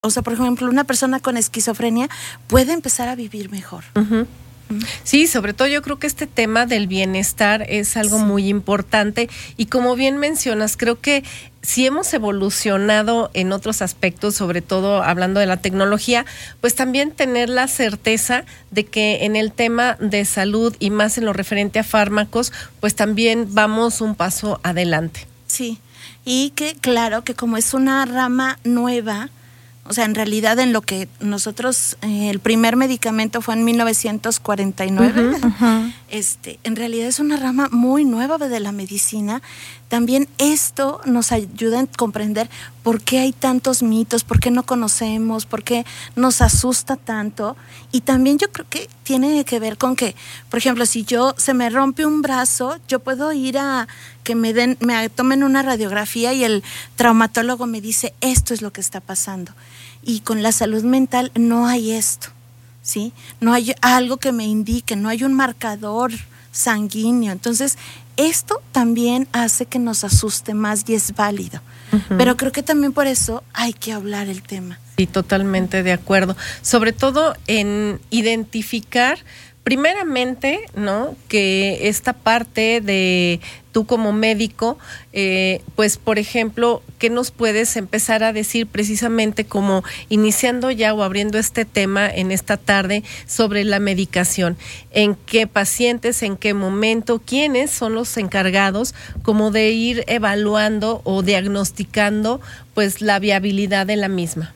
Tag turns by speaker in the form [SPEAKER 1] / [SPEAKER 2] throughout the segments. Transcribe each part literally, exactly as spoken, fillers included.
[SPEAKER 1] O sea, por ejemplo, una persona con esquizofrenia puede empezar a vivir mejor.
[SPEAKER 2] Uh-huh. Sí, sobre todo yo creo que este tema del bienestar es algo sí. muy importante y como bien mencionas, creo que si hemos evolucionado en otros aspectos, sobre todo hablando de la tecnología, pues también tener la certeza de que en el tema de salud y más en lo referente a fármacos, pues también vamos un paso adelante.
[SPEAKER 1] Sí, y que claro que como es una rama nueva, o sea, en realidad en lo que nosotros, eh, el primer medicamento fue en mil novecientos cuarenta y nueve, uh-huh, uh-huh. Este, en realidad es una rama muy nueva de la medicina. También esto nos ayuda a comprender por qué hay tantos mitos, por qué no conocemos, por qué nos asusta tanto. Y también yo creo que tiene que ver con que, por ejemplo, si yo se me rompe un brazo, yo puedo ir a que me den, me tomen una radiografía y el traumatólogo me dice esto es lo que está pasando. Y con la salud mental no hay esto, ¿sí? No hay algo que me indique, no hay un marcador sanguíneo. Entonces, esto también hace que nos asuste más y es válido. Uh-huh. Pero creo que también por eso hay que hablar el tema.
[SPEAKER 2] Sí, totalmente de acuerdo. Sobre todo en identificar primeramente, ¿no? Que esta parte de tú como médico, eh, pues por ejemplo, ¿qué nos puedes empezar a decir precisamente como iniciando ya o abriendo este tema en esta tarde sobre la medicación? ¿En qué pacientes, en qué momento, quiénes son los encargados como de ir evaluando o diagnosticando pues la viabilidad de la misma?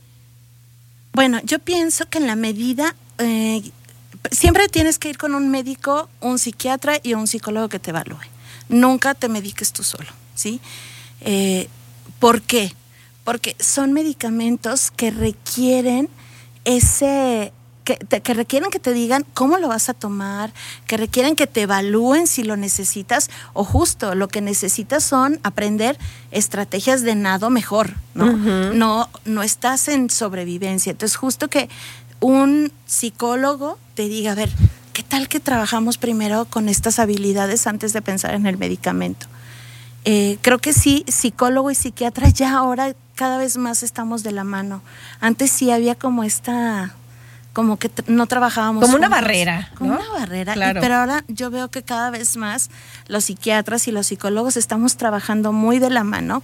[SPEAKER 1] Bueno, yo pienso que en la medida... Eh, siempre tienes que ir con un médico, un psiquiatra y un psicólogo que te evalúe. Nunca te mediques tú solo, ¿sí? Eh, ¿Por qué? Porque son medicamentos que requieren ese... Que, te, que requieren que te digan cómo lo vas a tomar, que requieren que te evalúen si lo necesitas o justo lo que necesitas son aprender estrategias de nado mejor, ¿no? Uh-huh. No, no estás en sobrevivencia. Entonces, justo que un psicólogo te diga, a ver, ¿qué tal que trabajamos primero con estas habilidades antes de pensar en el medicamento? Eh, creo que sí, psicólogo y psiquiatra ya ahora cada vez más estamos de la mano. Antes sí había como esta, como que t- no trabajábamos
[SPEAKER 2] como
[SPEAKER 1] juntos,
[SPEAKER 2] una barrera,
[SPEAKER 1] como
[SPEAKER 2] ¿no?
[SPEAKER 1] una barrera,
[SPEAKER 2] claro.
[SPEAKER 1] y, pero ahora yo veo que cada vez más los psiquiatras y los psicólogos estamos trabajando muy de la mano.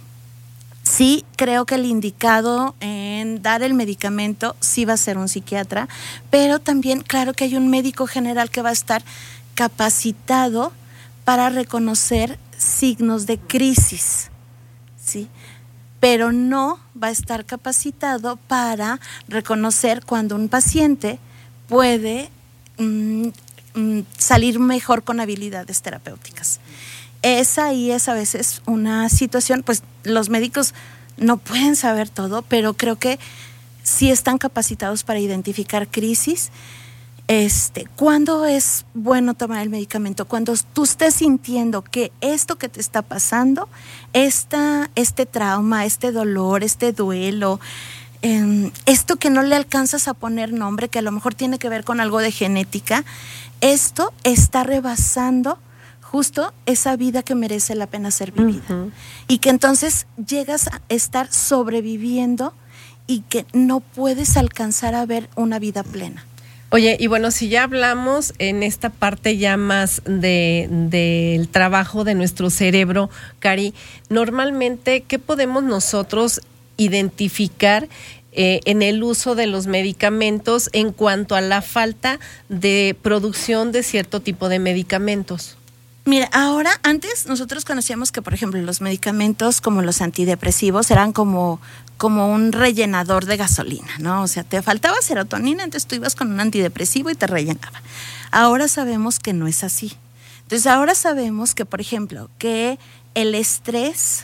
[SPEAKER 1] Sí, creo que el indicado en dar el medicamento sí va a ser un psiquiatra, pero también claro que hay un médico general que va a estar capacitado para reconocer signos de crisis, ¿sí? Pero no va a estar capacitado para reconocer cuando un paciente puede mm, mm, salir mejor con habilidades terapéuticas. Esa ahí es a veces una situación, pues los médicos no pueden saber todo, pero creo que sí están capacitados para identificar crisis. Este, ¿cuándo es bueno tomar el medicamento? Cuando tú estés sintiendo que esto que te está pasando, esta, este trauma, este dolor, este duelo, eh, esto que no le alcanzas a poner nombre, que a lo mejor tiene que ver con algo de genética, esto está rebasando justo esa vida que merece la pena ser vivida. Uh-huh. Y que entonces llegas a estar sobreviviendo y que no puedes alcanzar a ver una vida plena.
[SPEAKER 2] Oye, y bueno, si ya hablamos en esta parte ya más de del trabajo de nuestro cerebro, Cari, normalmente, ¿qué podemos nosotros identificar Eh, en el uso de los medicamentos en cuanto a la falta de producción de cierto tipo de medicamentos?
[SPEAKER 1] Mira, ahora, antes nosotros conocíamos que, por ejemplo, los medicamentos como los antidepresivos eran como, como un rellenador de gasolina, ¿no? O sea, te faltaba serotonina, entonces tú ibas con un antidepresivo y te rellenaba. Ahora sabemos que no es así. Entonces, ahora sabemos que, por ejemplo, que el estrés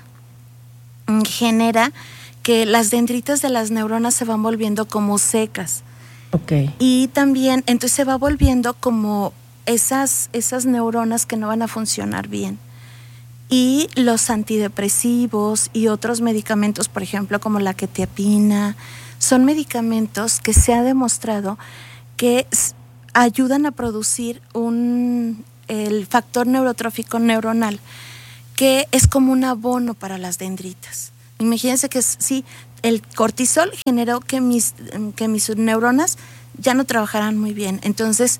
[SPEAKER 1] genera que las dendritas de las neuronas se van volviendo como secas.
[SPEAKER 2] Okay.
[SPEAKER 1] Y también, entonces se va volviendo como esas, esas neuronas que no van a funcionar bien. Y los antidepresivos y otros medicamentos, por ejemplo, como la quetiapina, son medicamentos que se ha demostrado que ayudan a producir un, el factor neurotrófico neuronal, que es como un abono para las dendritas. Imagínense que sí, el cortisol generó que mis, que mis neuronas ya no trabajaran muy bien. Entonces,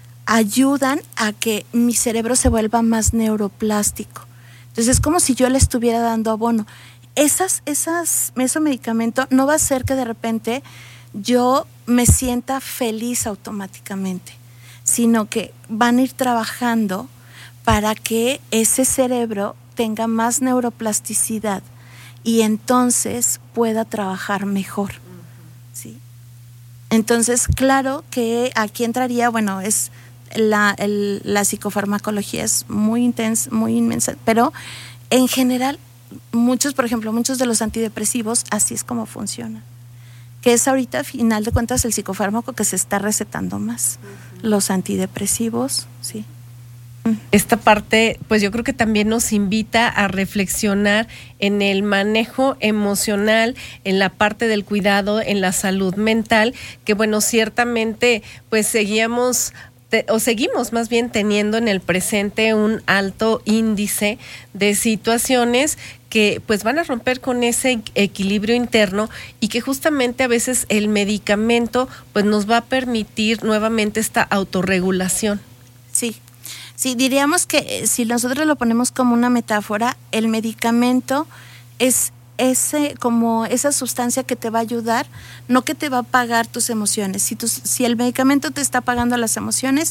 [SPEAKER 1] ayudan a que mi cerebro se vuelva más neuroplástico. Entonces, es como si yo le estuviera dando abono. Esas, esas, ese medicamento no va a hacer que de repente yo me sienta feliz automáticamente, sino que van a ir trabajando para que ese cerebro tenga más neuroplasticidad y entonces pueda trabajar mejor, ¿sí? Entonces, claro que aquí entraría, bueno, es la, el, la psicofarmacología es muy intensa, muy inmensa, pero en general, muchos, por ejemplo, muchos de los antidepresivos, así es como funcionan. Que es ahorita, a final de cuentas, el psicofármaco que se está recetando más. Uh-huh. Los antidepresivos, sí.
[SPEAKER 2] Esta parte, pues yo creo que también nos invita a reflexionar en el manejo emocional, en la parte del cuidado, en la salud mental, que bueno, ciertamente pues seguíamos te, o seguimos más bien teniendo en el presente un alto índice de situaciones que pues van a romper con ese equilibrio interno y que justamente a veces el medicamento pues nos va a permitir nuevamente esta autorregulación.
[SPEAKER 1] Sí. Sí, diríamos que si nosotros lo ponemos como una metáfora, el medicamento es ese, como esa sustancia que te va a ayudar, no que te va a pagar tus emociones. Si, tus, si el medicamento te está pagando las emociones,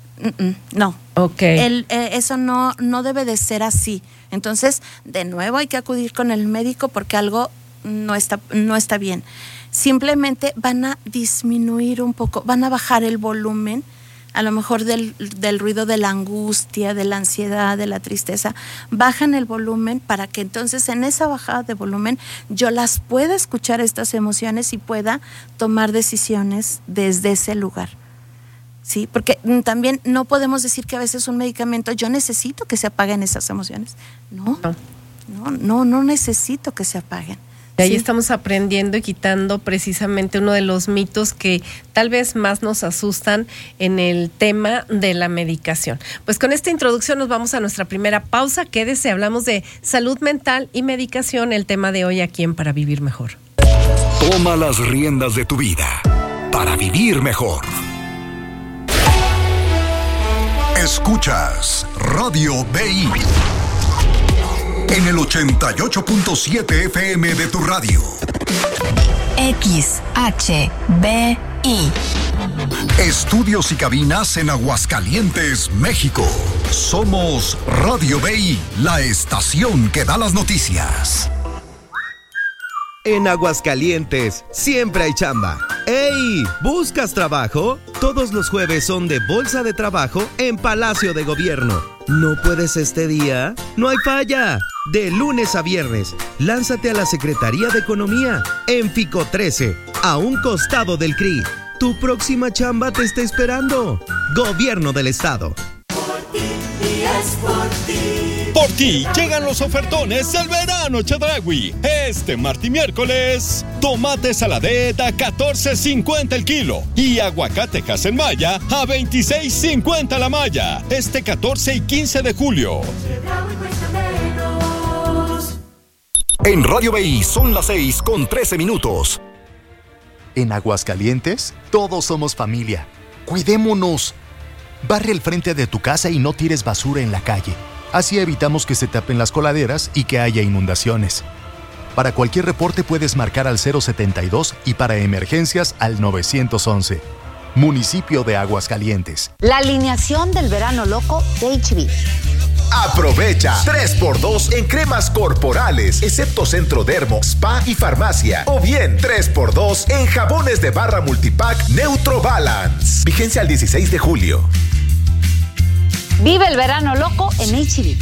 [SPEAKER 1] no.
[SPEAKER 2] Okay.
[SPEAKER 1] El, eh, eso no, no debe de ser así. Entonces, de nuevo hay que acudir con el médico porque algo no está, no está bien. Simplemente van a disminuir un poco, van a bajar el volumen, a lo mejor del, del ruido de la angustia, de la ansiedad, de la tristeza, bajan el volumen para que entonces en esa bajada de volumen yo las pueda escuchar estas emociones y pueda tomar decisiones desde ese lugar. Sí, porque también no podemos decir que a veces un medicamento, yo necesito que se apaguen esas emociones. No, no, no, no necesito que se apaguen.
[SPEAKER 2] Y ahí
[SPEAKER 1] sí.
[SPEAKER 2] Estamos aprendiendo y quitando precisamente uno de los mitos que tal vez más nos asustan en el tema de la medicación. Pues con esta introducción nos vamos a nuestra primera pausa. Quédese, hablamos de salud mental y medicación, el tema de hoy aquí en Para Vivir Mejor.
[SPEAKER 3] Toma las riendas de tu vida para vivir mejor. Escuchas Radio B I en el ochenta y ocho punto siete F M de tu radio.
[SPEAKER 4] X H B I.
[SPEAKER 3] Estudios y cabinas en Aguascalientes, México. Somos Radio B I, la estación que da las noticias.
[SPEAKER 5] En Aguascalientes siempre hay chamba. ¡Ey! ¿Buscas trabajo? Todos los jueves son de Bolsa de Trabajo en Palacio de Gobierno. ¿No puedes este día? ¡No hay falla! De lunes a viernes, lánzate a la Secretaría de Economía en Fico trece, a un costado del C R I. Tu próxima chamba te está esperando. Gobierno del Estado.
[SPEAKER 6] Por ti y es por ti.
[SPEAKER 7] Por ti llegan los ofertones del verano Chedraui. Este martes y miércoles, tomate saladeta a catorce cincuenta el kilo y aguacate Hasenmaya a veintiséis cincuenta la malla. Este catorce y quince de julio.
[SPEAKER 3] En Radio B I son las seis con trece minutos.
[SPEAKER 8] En Aguascalientes, todos somos familia. Cuidémonos. Barre el frente de tu casa y no tires basura en la calle. Así evitamos que se tapen las coladeras y que haya inundaciones. Para cualquier reporte puedes marcar al cero setenta y dos y para emergencias al nueve once. Municipio de Aguascalientes.
[SPEAKER 9] La alineación del verano loco de H B.
[SPEAKER 10] Aprovecha tres por dos en cremas corporales, excepto Centro Dermo, Spa y Farmacia. O bien tres por dos en jabones de barra multipack Neutro Balance. Vigencia al dieciséis de julio.
[SPEAKER 9] Vive el verano loco en H B.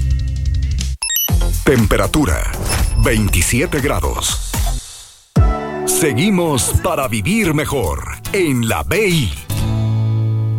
[SPEAKER 3] Temperatura veintisiete grados. Seguimos para vivir mejor en la B I.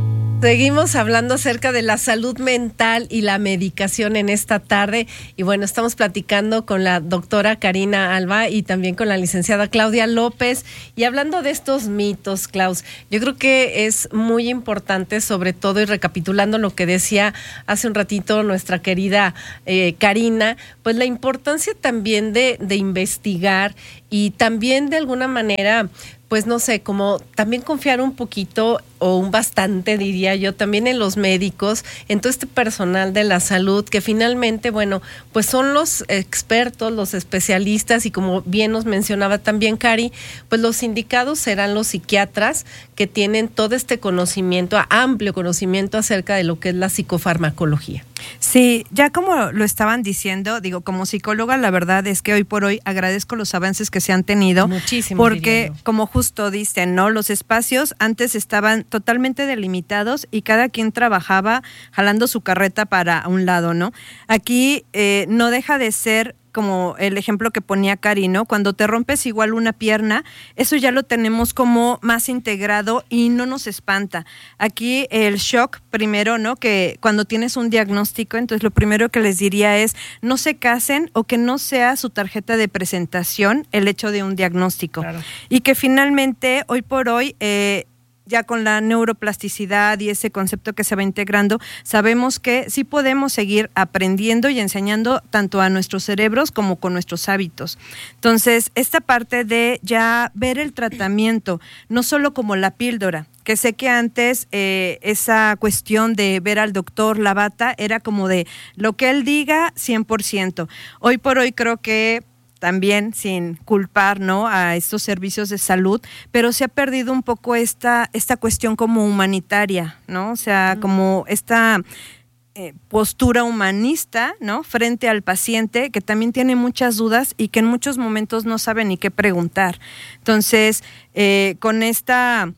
[SPEAKER 2] Seguimos hablando acerca de la salud mental y la medicación en esta tarde. Y bueno, estamos platicando con la doctora Karina Alba y también con la licenciada Claudia López. Y hablando de estos mitos, Klaus, yo creo que es muy importante, sobre todo, y recapitulando lo que decía hace un ratito nuestra querida eh, Karina, pues la importancia también de, de investigar y también de alguna manera, pues no sé, como también confiar un poquito o un bastante, diría yo, también en los médicos, en todo este personal de la salud, que finalmente, bueno, pues son los expertos, los especialistas, y como bien nos mencionaba también Cari, pues los indicados serán los psiquiatras que tienen todo este conocimiento, amplio conocimiento acerca de lo que es la psicofarmacología.
[SPEAKER 11] Sí, ya como lo estaban diciendo, digo, como psicóloga, la verdad es que hoy por hoy agradezco los avances que se han tenido.
[SPEAKER 2] Muchísimo.
[SPEAKER 11] Porque, como justo dicen, ¿no? Los espacios antes estaban totalmente delimitados y cada quien trabajaba jalando su carreta para un lado, ¿no? Aquí eh, no deja de ser como el ejemplo que ponía Cari, ¿no? Cuando te rompes igual una pierna, eso ya lo tenemos como más integrado y no nos espanta. Aquí el shock primero, ¿no? Que cuando tienes un diagnóstico, entonces lo primero que les diría es no se casen o que no sea su tarjeta de presentación el hecho de un diagnóstico. Claro. Y que finalmente, hoy por hoy, eh, ya con la neuroplasticidad y ese concepto que se va integrando, sabemos que sí podemos seguir aprendiendo y enseñando tanto a nuestros cerebros como con nuestros hábitos. Entonces, esta parte de ya ver el tratamiento, no solo como la píldora, que sé que antes eh, esa cuestión de ver al doctor, la bata, era como de lo que él diga, cien por ciento. Hoy por hoy creo que también sin culpar, ¿no?, a estos servicios de salud, pero se ha perdido un poco esta, esta cuestión como humanitaria, ¿no? O sea, uh-huh. como esta eh, postura humanista, ¿no?, frente al paciente que también tiene muchas dudas y que en muchos momentos no sabe ni qué preguntar. Entonces, eh, con esta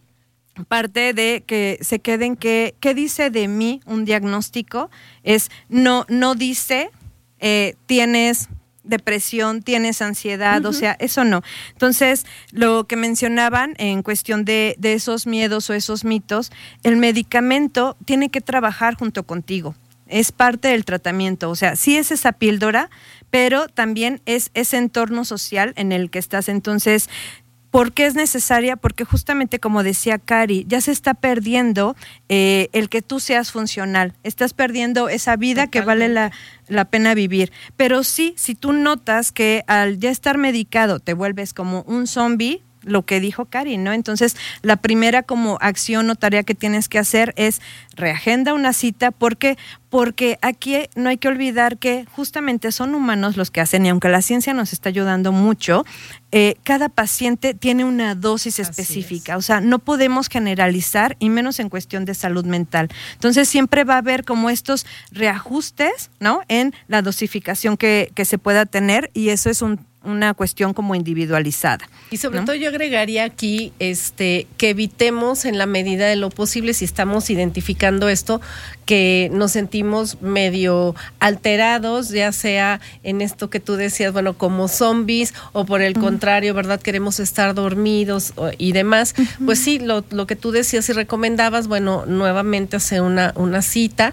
[SPEAKER 11] parte de que se queden que, ¿qué dice de mí un diagnóstico? Es, no, no dice, eh, tienes depresión, tienes ansiedad, uh-huh. o sea, eso no. Entonces, lo que mencionaban en cuestión de, de esos miedos o esos mitos, el medicamento tiene que trabajar junto contigo. Es parte del tratamiento, o sea, sí es esa píldora, pero también es ese entorno social en el que estás. Entonces, ¿por qué es necesaria? Porque justamente como decía Cari, ya se está perdiendo eh, el que tú seas funcional, estás perdiendo esa vida Totalmente. que vale la, la pena vivir. Pero sí, si tú notas que al ya estar medicado te vuelves como un zombie, lo que dijo Cari, ¿no? Entonces, la primera como acción o tarea que tienes que hacer es reagenda una cita. ¿Por qué? Porque aquí no hay que olvidar que justamente son humanos los que hacen, y aunque la ciencia nos está ayudando mucho, eh, cada paciente tiene una dosis específica. O sea, no podemos generalizar, y menos en cuestión de salud mental. Entonces, siempre va a haber como estos reajustes, ¿no?, en la dosificación que, que se pueda tener, y eso es un una cuestión como individualizada.
[SPEAKER 2] Y sobre
[SPEAKER 11] ¿no?
[SPEAKER 2] todo yo agregaría aquí este que evitemos en la medida de lo posible, si estamos identificando esto, que nos sentimos medio alterados, ya sea en esto que tú decías, bueno, como zombies, o por el uh-huh. contrario, ¿verdad? Queremos estar dormidos y demás. Uh-huh. Pues sí, lo, lo que tú decías y recomendabas, bueno, nuevamente hacer una, una cita,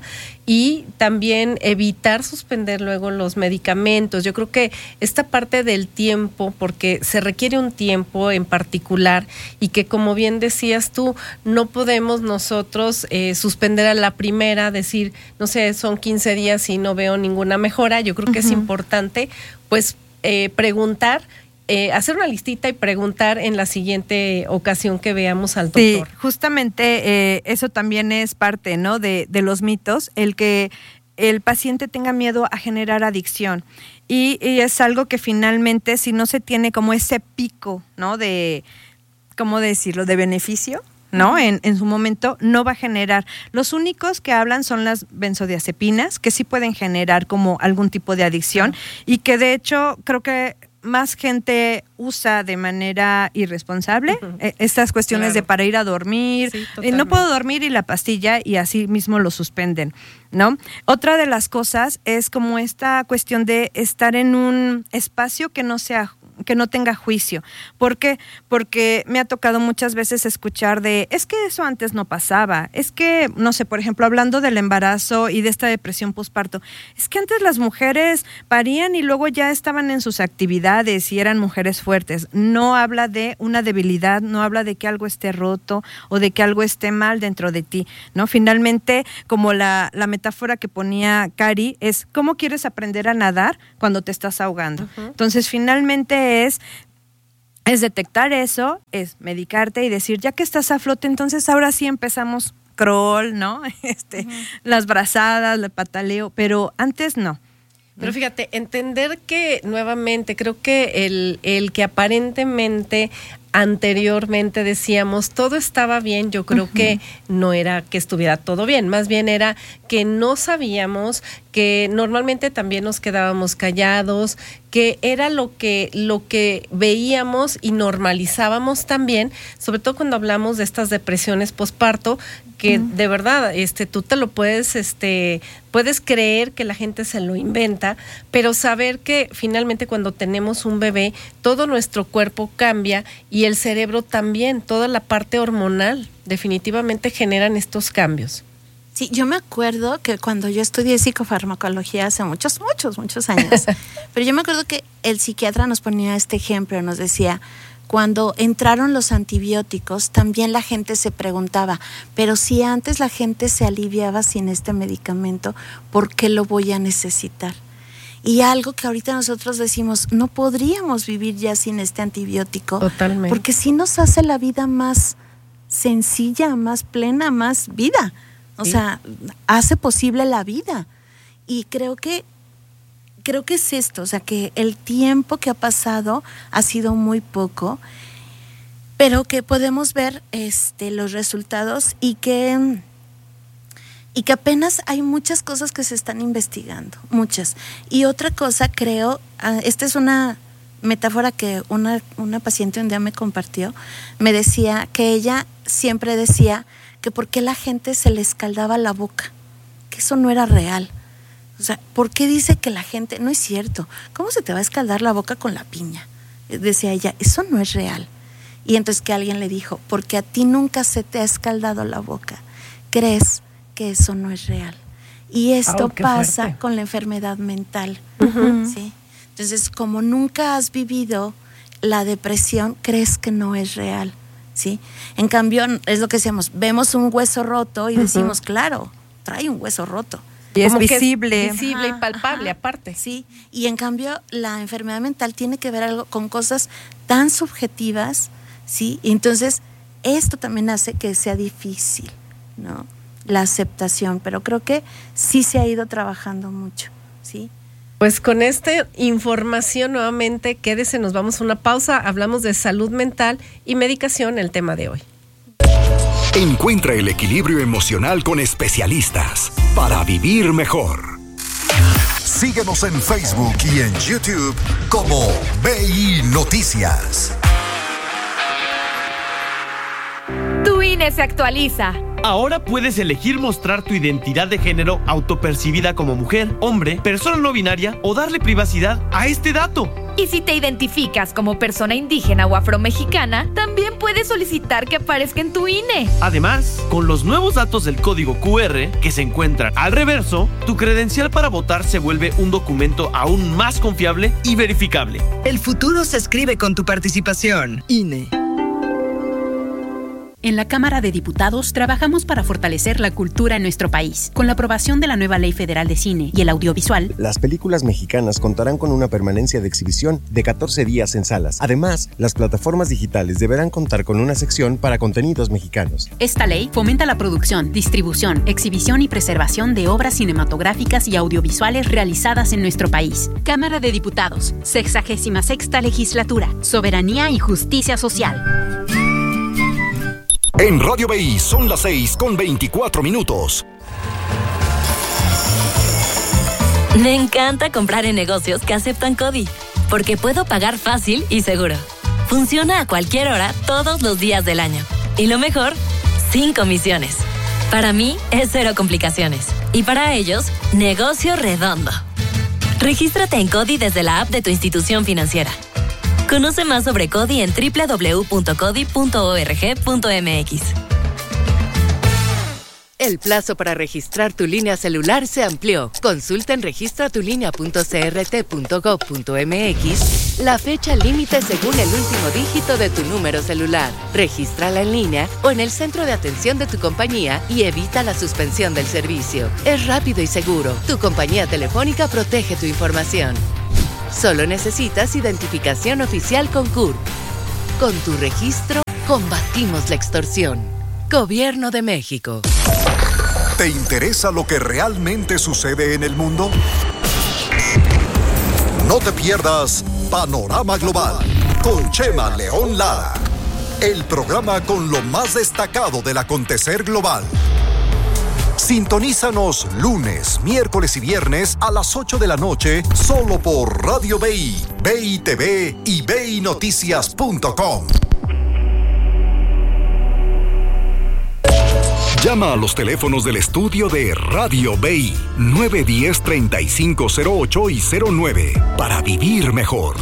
[SPEAKER 2] y también evitar suspender luego los medicamentos. Yo creo que esta parte del tiempo, porque se requiere un tiempo en particular, y que como bien decías tú, no podemos nosotros eh, suspender a la primera, decir, no sé, son quince días y no veo ninguna mejora. Yo creo que uh-huh. es importante pues eh, preguntar, Eh, hacer una listita y preguntar en la siguiente ocasión que veamos al doctor.
[SPEAKER 11] Sí, justamente eh, eso también es parte, ¿no?, de, de los mitos, el que el paciente tenga miedo a generar adicción. Y, y es algo que finalmente, si no se tiene como ese pico, ¿no?, de, ¿cómo decirlo?, de beneficio, ¿no?, en, en su momento no va a generar. Los únicos que hablan son las benzodiazepinas, que sí pueden generar como algún tipo de adicción, uh-huh. y que de hecho creo que más gente usa de manera irresponsable uh-huh. eh, estas cuestiones claro. de para ir a dormir, sí, eh, no puedo dormir, y la pastilla, y así mismo lo suspenden, ¿no? Otra de las cosas es como esta cuestión de estar en un espacio que no sea que no tenga juicio. ¿Por qué? Porque me ha tocado muchas veces escuchar de, es que eso antes no pasaba, es que, no sé, por ejemplo, hablando del embarazo y de esta depresión posparto, es que antes las mujeres parían y luego ya estaban en sus actividades y eran mujeres fuertes. No habla de una debilidad, no habla de que algo esté roto o de que algo esté mal dentro de ti, ¿no? Finalmente, como la, la metáfora que ponía Cari, es ¿cómo quieres aprender a nadar cuando te estás ahogando? Uh-huh. Entonces, finalmente es, es detectar eso, es medicarte y decir, ya que estás a flote, entonces ahora sí empezamos crawl, ¿no? Este, uh-huh. Las brazadas, el pataleo, pero antes no.
[SPEAKER 2] Pero fíjate, entender que nuevamente, creo que el, el que aparentemente anteriormente decíamos todo estaba bien, yo creo uh-huh. que no era que estuviera todo bien, más bien era que no sabíamos, que normalmente también nos quedábamos callados, que era lo que lo que veíamos y normalizábamos también, sobre todo cuando hablamos de estas depresiones posparto, que uh-huh. de verdad, este, tú te lo puedes, este, puedes creer que la gente se lo inventa, pero saber que finalmente cuando tenemos un bebé, todo nuestro cuerpo cambia y el cerebro también, toda la parte hormonal definitivamente generan estos cambios.
[SPEAKER 1] Sí, yo me acuerdo que cuando yo estudié psicofarmacología hace muchos, muchos, muchos años, pero yo me acuerdo que el psiquiatra nos ponía este ejemplo, nos decía, cuando entraron los antibióticos, también la gente se preguntaba, pero si antes la gente se aliviaba sin este medicamento, ¿por qué lo voy a necesitar? Y algo que ahorita nosotros decimos, no podríamos vivir ya sin este antibiótico.
[SPEAKER 2] Totalmente.
[SPEAKER 1] Porque sí nos hace la vida más sencilla, más plena, más vida. O sí. sea, hace posible la vida. Y creo que, creo que es esto, o sea, que el tiempo que ha pasado ha sido muy poco, pero que podemos ver este, los resultados y que... Y que apenas hay muchas cosas que se están investigando, muchas. Y otra cosa, creo, esta es una metáfora que una, una paciente un día me compartió, me decía que ella siempre decía que por qué la gente se le escaldaba la boca, que eso no era real. O sea, ¿por qué dice que la gente, no es cierto, ¿cómo se te va a escaldar la boca con la piña? Decía ella, eso no es real. Y entonces que alguien le dijo, porque a ti nunca se te ha escaldado la boca, ¿crees que eso no es real? Y esto oh, pasa fuerte. Con la enfermedad mental, uh-huh. ¿sí? Entonces, como nunca has vivido la depresión, crees que no es real, ¿sí? En cambio, es lo que decíamos, vemos un hueso roto y uh-huh. decimos, claro, trae un hueso roto.
[SPEAKER 11] Y es visible.
[SPEAKER 2] Es visible ajá, y palpable ajá, aparte.
[SPEAKER 1] Sí, y en cambio, la enfermedad mental tiene que ver algo con cosas tan subjetivas, ¿sí? Y entonces, esto también hace que sea difícil, ¿no? La aceptación, pero creo que sí se ha ido trabajando mucho, ¿sí?
[SPEAKER 2] Pues con esta información nuevamente, quédese, nos vamos a una pausa, hablamos de salud mental y medicación, el tema de hoy.
[SPEAKER 3] Encuentra el equilibrio emocional con especialistas para vivir mejor. Síguenos en Facebook y en YouTube como B I Noticias.
[SPEAKER 12] Tu I N E se actualiza.
[SPEAKER 13] Ahora puedes elegir mostrar tu identidad de género autopercibida como mujer, hombre, persona no binaria o darle privacidad a este dato.
[SPEAKER 12] Y si te identificas como persona indígena o afromexicana, también puedes solicitar que aparezca en tu I N E.
[SPEAKER 13] Además, con los nuevos datos del código Q R que se encuentran al reverso, tu credencial para votar se vuelve un documento aún más confiable y verificable.
[SPEAKER 14] El futuro se escribe con tu participación. I N E.
[SPEAKER 15] En la Cámara de Diputados trabajamos para fortalecer la cultura en nuestro país. Con la aprobación de la nueva Ley Federal de Cine y el Audiovisual,
[SPEAKER 16] las películas mexicanas contarán con una permanencia de exhibición de catorce días en salas. Además, las plataformas digitales deberán contar con una sección para contenidos mexicanos.
[SPEAKER 15] Esta ley fomenta la producción, distribución, exhibición y preservación de obras cinematográficas y audiovisuales realizadas en nuestro país. Cámara de Diputados, sexagésima sexta Legislatura, Soberanía y Justicia Social.
[SPEAKER 3] En Radio B I son las seis con veinticuatro minutos.
[SPEAKER 17] Me encanta comprar en negocios que aceptan CODI, porque puedo pagar fácil y seguro. Funciona a cualquier hora, todos los días del año. Y lo mejor, sin comisiones. Para mí, es cero complicaciones. Y para ellos, negocio redondo. Regístrate en CODI desde la app de tu institución financiera. Conoce más sobre CODI en doble u doble u doble u punto codi punto org punto m x.
[SPEAKER 18] El plazo para registrar tu línea celular se amplió. Consulta en registra tu línea punto c r t punto gov punto m x la fecha límite según el último dígito de tu número celular. Regístrala en línea o en el centro de atención de tu compañía y evita la suspensión del servicio. Es rápido y seguro. Tu compañía telefónica protege tu información. Solo necesitas identificación oficial con C U R. Con tu registro, combatimos la extorsión. Gobierno de México.
[SPEAKER 3] ¿Te interesa lo que realmente sucede en el mundo? No te pierdas Panorama Global con Chema León Lara, el programa con lo más destacado del acontecer global. Sintonízanos lunes, miércoles y viernes a las ocho de la noche solo por Radio B I, B I T V y B I Noticias punto com. Llama a los teléfonos del estudio de Radio B I nueve uno cero, treinta y cinco cero ocho y cero nueve para vivir mejor.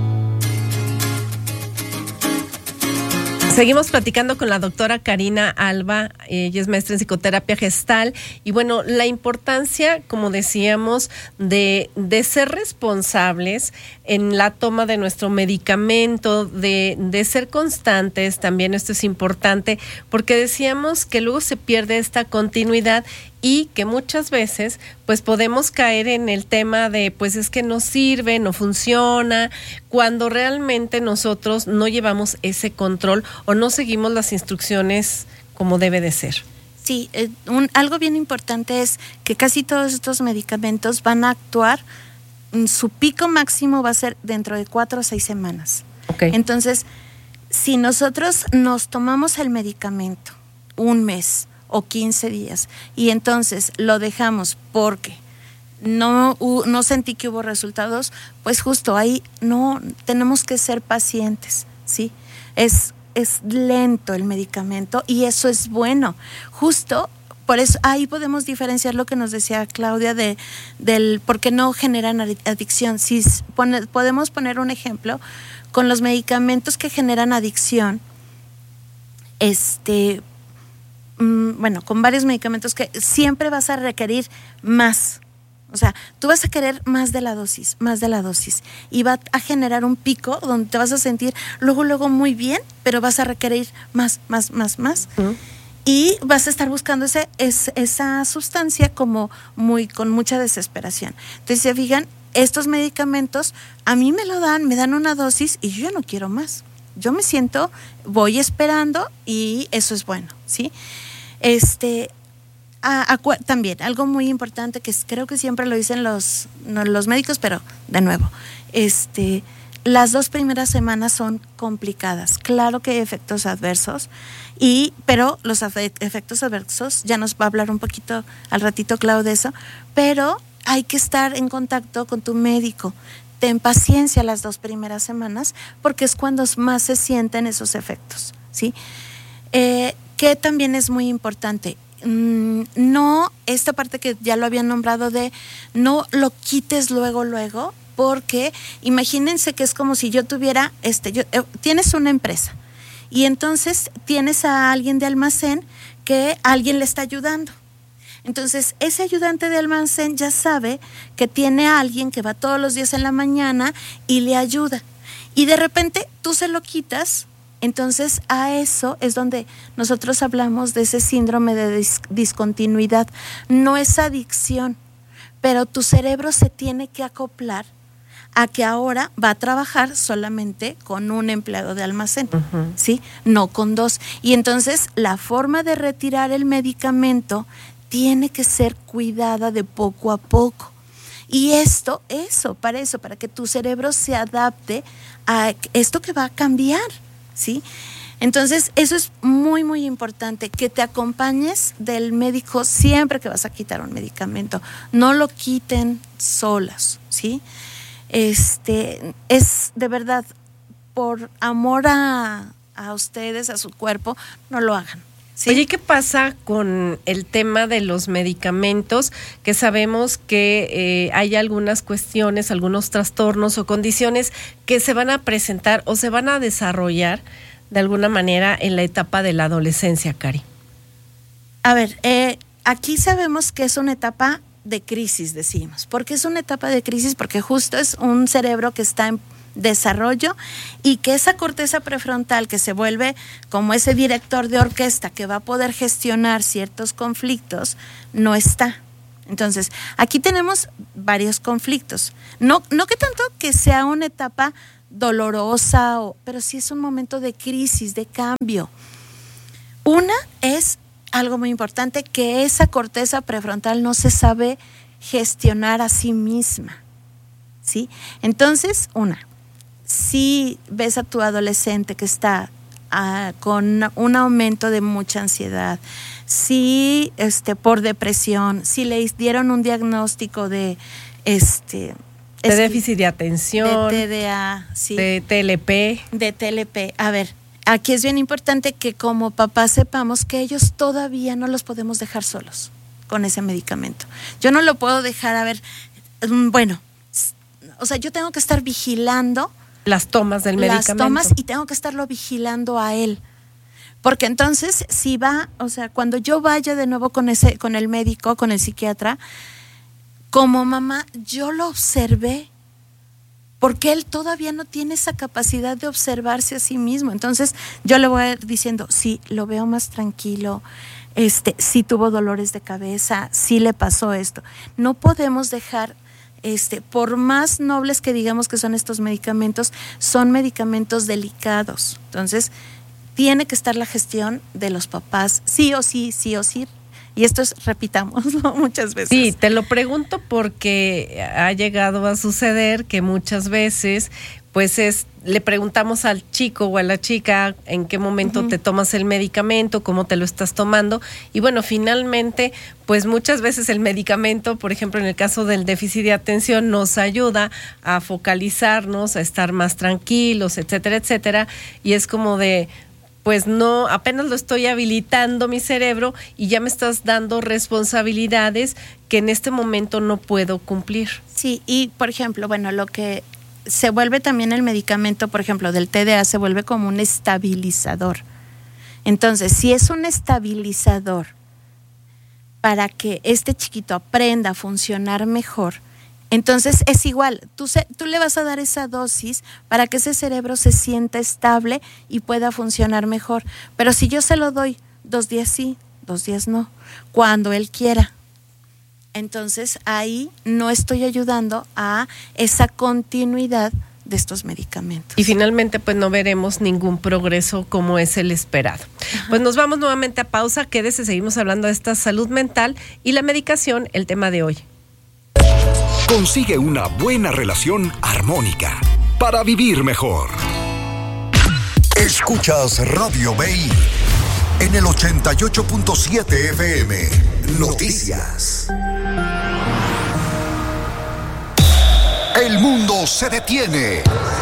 [SPEAKER 2] Seguimos platicando con la doctora Karina Alba, ella es maestra en psicoterapia gestal, y bueno, la importancia, como decíamos, de, de ser responsables en la toma de nuestro medicamento, de, de ser constantes, también esto es importante, porque decíamos que luego se pierde esta continuidad y que muchas veces pues podemos caer en el tema de pues es que no sirve, no funciona, cuando realmente nosotros no llevamos ese control o no seguimos las instrucciones como debe de ser.
[SPEAKER 1] Sí, eh, un, algo bien importante es que casi todos estos medicamentos van a actuar, su pico máximo va a ser dentro de cuatro o seis semanas.
[SPEAKER 2] Okay.
[SPEAKER 1] Entonces, si nosotros nos tomamos el medicamento un mes o quince días y entonces lo dejamos porque no, no sentí que hubo resultados, pues justo ahí no tenemos que ser pacientes, ¿sí? Es, es lento el medicamento y eso es bueno. Justo por eso ahí podemos diferenciar lo que nos decía Claudia de del por qué no generan adicción. Si pone, podemos poner un ejemplo con los medicamentos que generan adicción, este bueno, con varios medicamentos que siempre vas a requerir más. O sea, tú vas a querer más de la dosis, más de la dosis. Y va a generar un pico donde te vas a sentir luego, luego muy bien, pero vas a requerir más, más, más, más. Uh-huh. Y vas a estar buscando ese, es, esa sustancia como muy, con mucha desesperación. Entonces, se fijan, estos medicamentos a mí me lo dan, me dan una dosis y yo ya no quiero más. Yo me siento, voy esperando y eso es bueno, ¿sí? Este, a, a, también algo muy importante que creo que siempre lo dicen los, no, los médicos, pero de nuevo, este, las dos primeras semanas son complicadas. Claro que hay efectos adversos, y, pero los efectos adversos, ya nos va a hablar un poquito al ratito Clau de eso, pero hay que estar en contacto con tu médico. Ten paciencia las dos primeras semanas porque es cuando más se sienten esos efectos, ¿sí? Eh, que también es muy importante, mm, no, esta parte que ya lo habían nombrado de no lo quites luego, luego, porque imagínense que es como si yo tuviera, este, yo, eh, tienes una empresa y entonces tienes a alguien de almacén que alguien le está ayudando. Entonces, ese ayudante de almacén ya sabe que tiene a alguien que va todos los días en la mañana y le ayuda. Y de repente tú se lo quitas. Entonces, a eso es donde nosotros hablamos de ese síndrome de dis- discontinuidad. No es adicción, pero tu cerebro se tiene que acoplar a que ahora va a trabajar solamente con un empleado de almacén, uh-huh. ¿sí? No con dos. Y entonces, la forma de retirar el medicamento tiene que ser cuidada de poco a poco. Y esto, eso, para eso, para que tu cerebro se adapte a esto que va a cambiar, ¿sí? Entonces, eso es muy, muy importante, que te acompañes del médico siempre que vas a quitar un medicamento. No lo quiten solas, ¿sí? Este, es de verdad, por amor a, a ustedes, a su cuerpo, no lo hagan.
[SPEAKER 2] ¿Sí? Oye, ¿qué pasa con el tema de los medicamentos? Que sabemos que eh, hay algunas cuestiones, algunos trastornos o condiciones que se van a presentar o se van a desarrollar de alguna manera en la etapa de la adolescencia, Cari.
[SPEAKER 1] A ver, eh, aquí sabemos que es una etapa de crisis, decimos. ¿Por qué es una etapa de crisis? Porque justo es un cerebro que está en desarrollo y que esa corteza prefrontal que se vuelve como ese director de orquesta que va a poder gestionar ciertos conflictos, no está. Entonces, aquí tenemos varios conflictos. No, no que tanto que sea una etapa dolorosa, o, pero sí es un momento de crisis, de cambio. Una es algo muy importante, que esa corteza prefrontal no se sabe gestionar a sí misma, ¿sí? Entonces, una, si ves a tu adolescente que está uh, con un aumento de mucha ansiedad, si este, por depresión, si le dieron un diagnóstico de este
[SPEAKER 2] de déficit de atención,
[SPEAKER 1] de T D A, sí,
[SPEAKER 2] de T L P,
[SPEAKER 1] de T L P. A ver, aquí es bien importante que como papás sepamos que ellos todavía no los podemos dejar solos con ese medicamento. Yo no lo puedo dejar, a ver, bueno, o sea, yo tengo que estar vigilando
[SPEAKER 2] las tomas del medicamento.
[SPEAKER 1] Las tomas y tengo que estarlo vigilando a él. Porque entonces, si va, o sea, cuando yo vaya de nuevo con ese, con el médico, con el psiquiatra, como mamá, yo lo observé, porque él todavía no tiene esa capacidad de observarse a sí mismo. Entonces, yo le voy a ir diciendo, sí, lo veo más tranquilo, este, sí tuvo dolores de cabeza, sí le pasó esto. No podemos dejar, este, por más nobles que digamos que son estos medicamentos, son medicamentos delicados. Entonces, tiene que estar la gestión de los papás, sí o sí, sí o sí. Y esto es, repitámoslo muchas veces.
[SPEAKER 2] Sí, te lo pregunto porque ha llegado a suceder que muchas veces, pues es, le preguntamos al chico o a la chica en qué momento uh-huh. te tomas el medicamento, cómo te lo estás tomando. Y bueno, finalmente, pues muchas veces el medicamento, por ejemplo, en el caso del déficit de atención, nos ayuda a focalizarnos, a estar más tranquilos, etcétera, etcétera. Y es como de, pues no, apenas lo estoy habilitando mi cerebro y ya me estás dando responsabilidades que en este momento no puedo cumplir.
[SPEAKER 1] Sí, y por ejemplo, bueno, lo que se vuelve también el medicamento, por ejemplo, del T D A, se vuelve como un estabilizador. Entonces, si es un estabilizador para que este chiquito aprenda a funcionar mejor, entonces es igual, tú, se, tú le vas a dar esa dosis para que ese cerebro se sienta estable y pueda funcionar mejor. Pero si yo se lo doy dos días sí, dos días no, cuando él quiera, entonces ahí no estoy ayudando a esa continuidad de estos medicamentos.
[SPEAKER 2] Y finalmente pues no veremos ningún progreso como es el esperado. Ajá. Pues nos vamos nuevamente a pausa, quédese, seguimos hablando de esta salud mental y la medicación, el tema de hoy.
[SPEAKER 3] Consigue una buena relación armónica para vivir mejor. Escuchas Radio B I en el ochenta y ocho punto siete F M. Noticias. El mundo se detiene,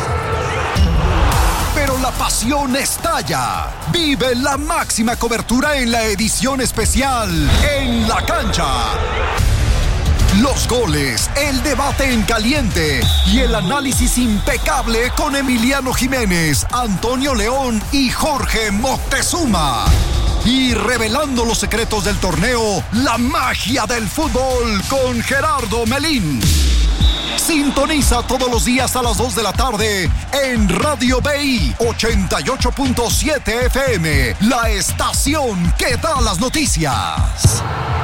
[SPEAKER 3] pero la pasión estalla. Vive la máxima cobertura en la edición especial En la Cancha. Los goles, el debate en caliente y el análisis impecable con Emiliano Jiménez, Antonio León y Jorge Moctezuma. Y revelando los secretos del torneo, la magia del fútbol con Gerardo Melín. Sintoniza todos los días a las dos de la tarde en Radio B I ochenta y ocho punto siete F M, la estación que da las noticias.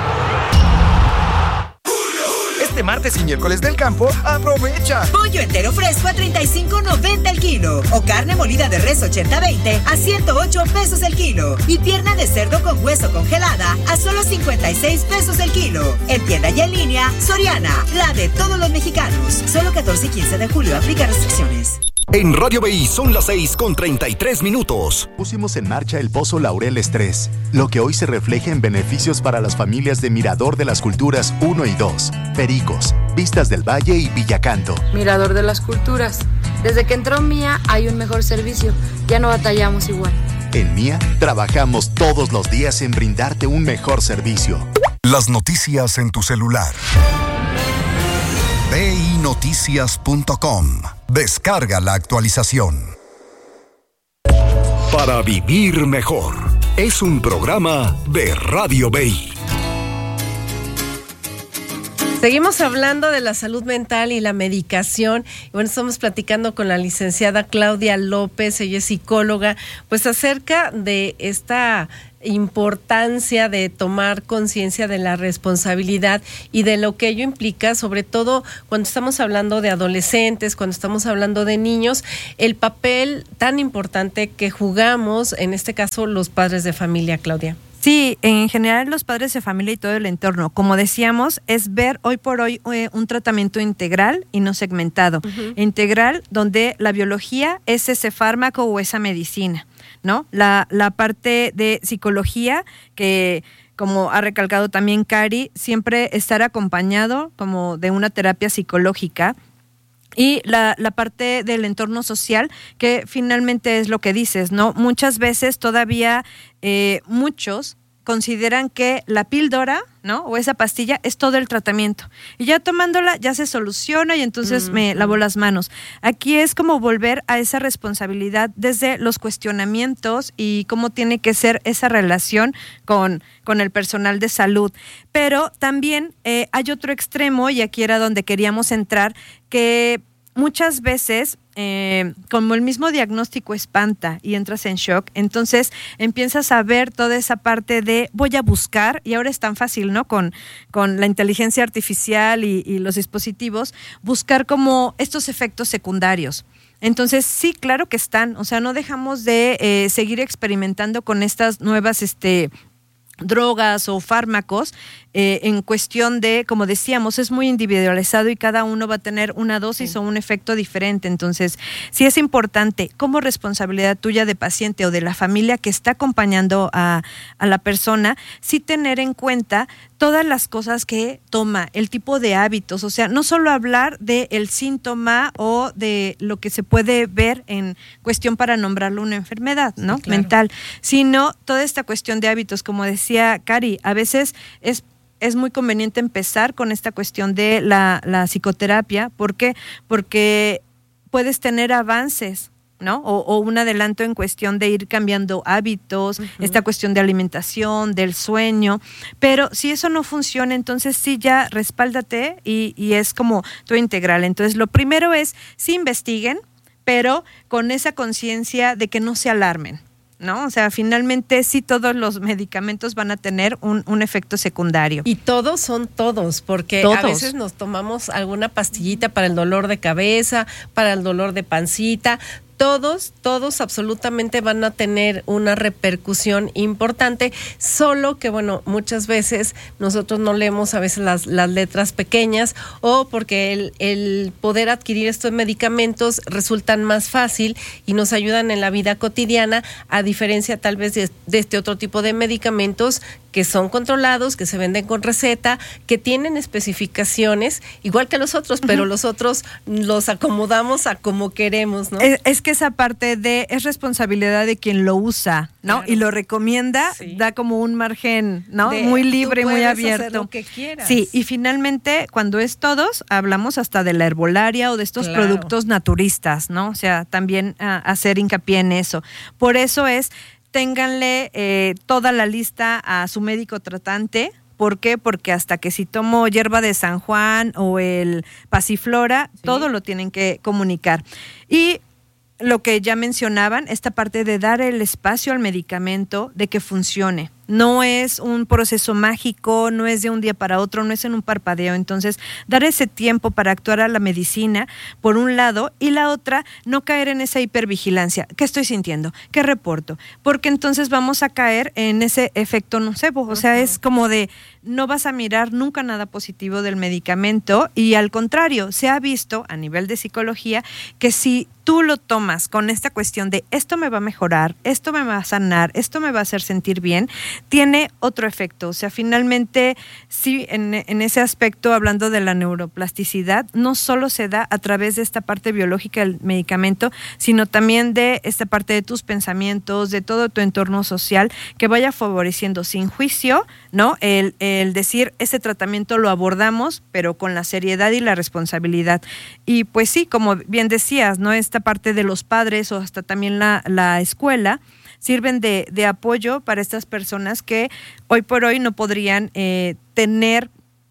[SPEAKER 19] Este martes y miércoles del campo, aprovecha.
[SPEAKER 20] Pollo entero fresco a treinta y cinco noventa el kilo. O carne molida de res ochenta veinte a ciento ocho pesos el kilo. Y pierna de cerdo con hueso congelada a solo cincuenta y seis pesos el kilo. En tienda y en línea, Soriana, la de todos los mexicanos. Solo catorce y quince de julio, aplica restricciones.
[SPEAKER 3] En Radio B I son las seis con treinta y tres minutos.
[SPEAKER 8] Pusimos en marcha el Pozo Laureles tres, lo que hoy se refleja en beneficios para las familias de Mirador de las Culturas uno y dos, Pericos, Vistas del Valle y Villacanto.
[SPEAKER 21] Mirador de las Culturas. Desde que entró Mía hay un mejor servicio. Ya no batallamos igual.
[SPEAKER 8] En Mía, trabajamos todos los días en brindarte un mejor servicio.
[SPEAKER 3] Las noticias en tu celular. B I noticias punto com. Descarga la actualización. Para vivir mejor. Es un programa de Radio B I.
[SPEAKER 2] Seguimos hablando de la salud mental y la medicación. Y bueno, estamos platicando con la licenciada Claudia López, ella es psicóloga, pues acerca de esta importancia de tomar conciencia de la responsabilidad y de lo que ello implica, sobre todo cuando estamos hablando de adolescentes, cuando estamos hablando de niños, el papel tan importante que jugamos, en este caso, los padres de familia, Claudia.
[SPEAKER 11] Sí, en general los padres de familia y todo el entorno, como decíamos, es ver hoy por hoy eh, un tratamiento integral y no segmentado. Uh-huh. Integral, donde la biología es ese fármaco o esa medicina, ¿no? La, la parte de psicología, que como ha recalcado también Cari, siempre estar acompañado como de una terapia psicológica. Y la, la parte del entorno social, que finalmente es lo que dices, ¿no? Muchas veces todavía eh, muchos consideran que la píldora, ¿no? O esa pastilla es todo el tratamiento. Y ya tomándola ya se soluciona y entonces mm-hmm. me lavo las manos. Aquí es como volver a esa responsabilidad desde los cuestionamientos y cómo tiene que ser esa relación con, con el personal de salud. Pero también eh, hay otro extremo, y aquí era donde queríamos entrar, que muchas veces, eh, como el mismo diagnóstico espanta y entras en shock, entonces empiezas a ver toda esa parte de voy a buscar, y ahora es tan fácil, ¿no? Con, con la inteligencia artificial y, y los dispositivos, buscar como estos efectos secundarios. Entonces, sí, claro que están, o sea, no dejamos de eh, seguir experimentando con estas nuevas este, drogas o fármacos, eh, en cuestión de, como decíamos, es muy individualizado y cada uno va a tener una dosis sí. o un efecto diferente. Entonces, sí es importante, como responsabilidad tuya de paciente o de la familia que está acompañando a, a la persona, sí tener en cuenta todas las cosas que toma, el tipo de hábitos, o sea, no solo hablar del síntoma o de lo que se puede ver en cuestión para nombrarlo una enfermedad, ¿no? Sí, claro. Mental, sino toda esta cuestión de hábitos, como decía Cari, a veces es es muy conveniente empezar con esta cuestión de la, la psicoterapia. ¿Por qué? Porque puedes tener avances, ¿no? O, o un adelanto en cuestión de ir cambiando hábitos, uh-huh. esta cuestión de alimentación, del sueño, pero si eso no funciona, entonces sí ya respáldate y, y es como tu integral. Entonces lo primero es, sí investiguen, pero con esa conciencia de que no se alarmen, ¿no? O sea, finalmente sí todos los medicamentos van a tener un, un efecto secundario.
[SPEAKER 2] Y todos son todos, porque todos. A veces nos tomamos alguna pastillita para el dolor de cabeza, para el dolor de pancita. Todos, todos absolutamente van a tener una repercusión importante, solo que, bueno, muchas veces nosotros no leemos a veces las, las letras pequeñas, o porque el, el poder adquirir estos medicamentos resultan más fácil y nos ayudan en la vida cotidiana, a diferencia tal vez de, de este otro tipo de medicamentos que son controlados, que se venden con receta, que tienen especificaciones, igual que los otros, uh-huh. pero los otros los acomodamos a como queremos, ¿no?
[SPEAKER 11] Es, es que esa parte de, es responsabilidad de quien lo usa, ¿no? Claro. Y lo recomienda, sí. da como un margen, ¿no? De, muy libre y muy abierto.
[SPEAKER 2] Hacer lo que quieras.
[SPEAKER 11] Sí, y finalmente, cuando es todos, hablamos hasta de la herbolaria o de estos claro. productos naturistas, ¿no? O sea, también uh, hacer hincapié en eso. Por eso es, ténganle eh, toda la lista a su médico tratante. ¿Por qué? Porque hasta que si tomo hierba de San Juan o el pasiflora, sí. todo lo tienen que comunicar. Y lo que ya mencionaban, esta parte de dar el espacio al medicamento, de que funcione. No es un proceso mágico, no es de un día para otro, no es en un parpadeo. Entonces, dar ese tiempo para actuar a la medicina, por un lado, y la otra, no caer en esa hipervigilancia. ¿Qué estoy sintiendo? ¿Qué reporto? Porque entonces vamos a caer en ese efecto nocebo. O sea, uh-huh. es como de, no vas a mirar nunca nada positivo del medicamento, y al contrario, se ha visto a nivel de psicología que si tú lo tomas con esta cuestión de esto me va a mejorar, esto me va a sanar, esto me va a hacer sentir bien, tiene otro efecto. O sea, finalmente, sí, en, en ese aspecto, hablando de la neuroplasticidad, no solo se da a través de esta parte biológica del medicamento, sino también de esta parte de tus pensamientos, de todo tu entorno social, que vaya favoreciendo sin juicio, ¿no? El, el decir, ese tratamiento lo abordamos, pero con la seriedad y la responsabilidad. Y pues sí, como bien decías, ¿no? Esta parte de los padres o hasta también la, la escuela sirven de, de apoyo para estas personas que hoy por hoy no podrían eh, tener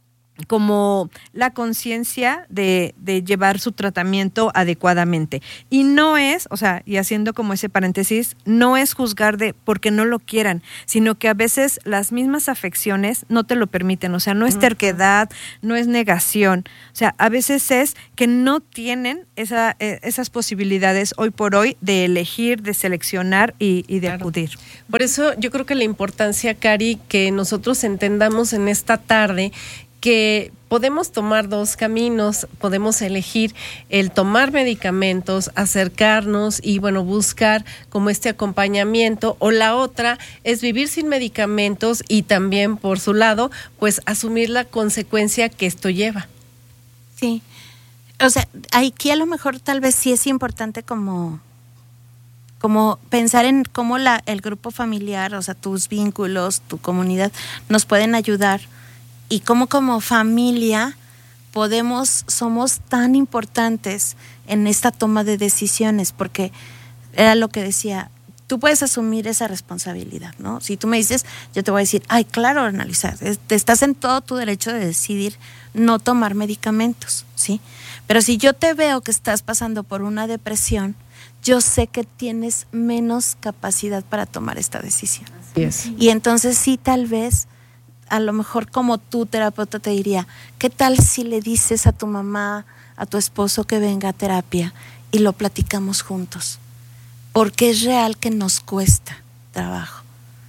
[SPEAKER 11] como la conciencia de, de llevar su tratamiento adecuadamente. Y no es, o sea, y haciendo como ese paréntesis, no es juzgar de porque no lo quieran, sino que a veces las mismas afecciones no te lo permiten. O sea, no es terquedad, no es negación. O sea, a veces es que no tienen esa, eh, esas posibilidades hoy por hoy de elegir, de seleccionar y, y de claro. acudir.
[SPEAKER 2] Por eso yo creo que la importancia, Cari, que nosotros entendamos en esta tarde que podemos tomar dos caminos, podemos elegir el tomar medicamentos, acercarnos y bueno, buscar como este acompañamiento, o la otra es vivir sin medicamentos y también por su lado, pues asumir la consecuencia que esto lleva.
[SPEAKER 1] Sí, o sea, aquí a lo mejor tal vez sí es importante como, como pensar en cómo la, el grupo familiar, o sea, tus vínculos, tu comunidad nos pueden ayudar. Y cómo como familia podemos, somos tan importantes en esta toma de decisiones, porque era lo que decía, tú puedes asumir esa responsabilidad, ¿no? Si tú me dices, yo te voy a decir, ay, claro, Annalisa, estás en todo tu derecho de decidir no tomar medicamentos, ¿sí? Pero si yo te veo que estás pasando por una depresión, yo sé que tienes menos capacidad para tomar esta decisión.
[SPEAKER 2] Así es.
[SPEAKER 1] Y entonces sí, tal vez, a lo mejor como tu terapeuta te diría, ¿qué tal si le dices a tu mamá, a tu esposo que venga a terapia y lo platicamos juntos? Porque es real que nos cuesta trabajo.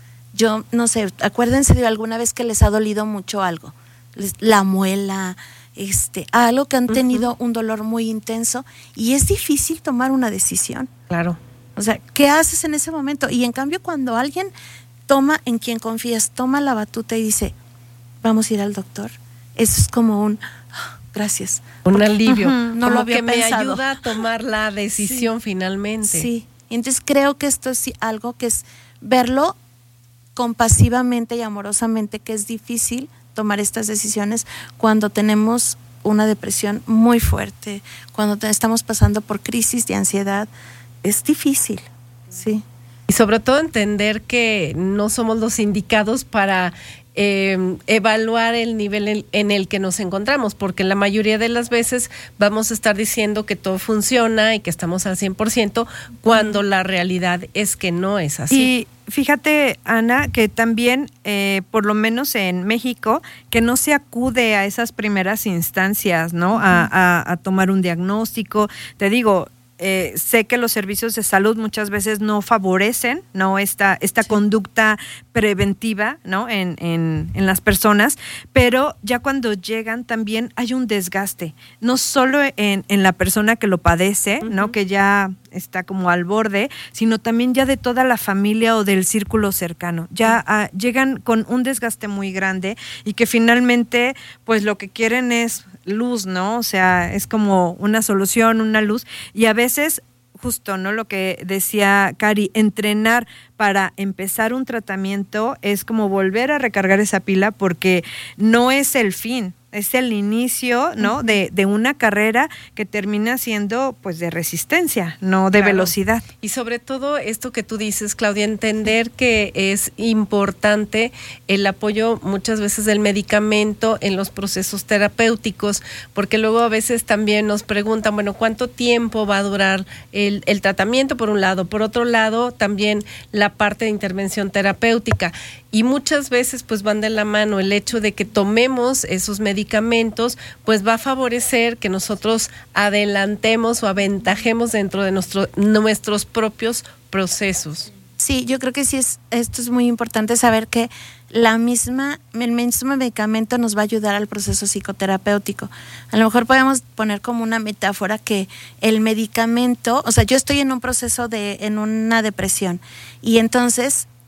[SPEAKER 1] Yo no sé, acuérdense de alguna vez que les ha dolido mucho algo, la muela, este, algo que han tenido uh-huh. un dolor muy intenso y es difícil tomar una decisión.
[SPEAKER 2] Claro.
[SPEAKER 1] O sea, ¿qué haces en ese momento? Y en cambio cuando alguien toma en quien confías, toma la batuta y dice, vamos a ir al doctor. Eso es como un, oh, gracias.
[SPEAKER 2] Un
[SPEAKER 1] Porque,
[SPEAKER 2] alivio.
[SPEAKER 1] Uh-huh, no
[SPEAKER 2] como
[SPEAKER 1] lo había
[SPEAKER 2] que
[SPEAKER 1] pensado.
[SPEAKER 2] Me ayuda a tomar la decisión sí. finalmente.
[SPEAKER 1] Sí, entonces creo que esto es algo que es verlo compasivamente y amorosamente, que es difícil tomar estas decisiones cuando tenemos una depresión muy fuerte, cuando te, estamos pasando por crisis de ansiedad. Es difícil, sí.
[SPEAKER 2] Y sobre todo entender que no somos los indicados para eh, evaluar el nivel en, en el que nos encontramos, porque la mayoría de las veces vamos a estar diciendo que todo funciona y que estamos al cien por ciento, cuando la realidad es que no es así.
[SPEAKER 11] Y fíjate, Ana, que también, eh, por lo menos en México, que no se acude a esas primeras instancias, ¿no? Uh-huh. a, a, a tomar un diagnóstico. Te digo, Eh, sé que los servicios de salud muchas veces no favorecen, ¿no? esta, esta sí. conducta preventiva, ¿no? en, en, en las personas, pero ya cuando llegan también hay un desgaste, no solo en, en la persona que lo padece, uh-huh. ¿no? que ya está como al borde, sino también ya de toda la familia o del círculo cercano. Ya uh, llegan con un desgaste muy grande y que finalmente pues lo que quieren es luz, ¿no? O sea, es como una solución, una luz, y a veces justo, ¿no? Lo que decía Cari, entrenar para empezar un tratamiento es como volver a recargar esa pila, porque no es el fin, es el inicio, ¿no? Uh-huh. de, de una carrera que termina siendo pues de resistencia, no de claro. velocidad.
[SPEAKER 2] Y sobre todo esto que tú dices, Claudia, entender que es importante el apoyo muchas veces del medicamento en los procesos terapéuticos, porque luego a veces también nos preguntan, bueno, ¿cuánto tiempo va a durar el, el tratamiento por un lado? Por otro lado, también la parte de intervención terapéutica. Y muchas veces pues van de la mano. El hecho de que tomemos esos medicamentos pues va a favorecer que nosotros adelantemos o aventajemos dentro de nuestro, nuestros propios procesos.
[SPEAKER 1] Sí, yo creo que sí es, esto es muy importante saber que la misma, el mismo medicamento nos va a ayudar al proceso psicoterapéutico. A lo mejor podemos poner como una metáfora que el medicamento, o sea, yo estoy en un proceso de, en una depresión, y entonces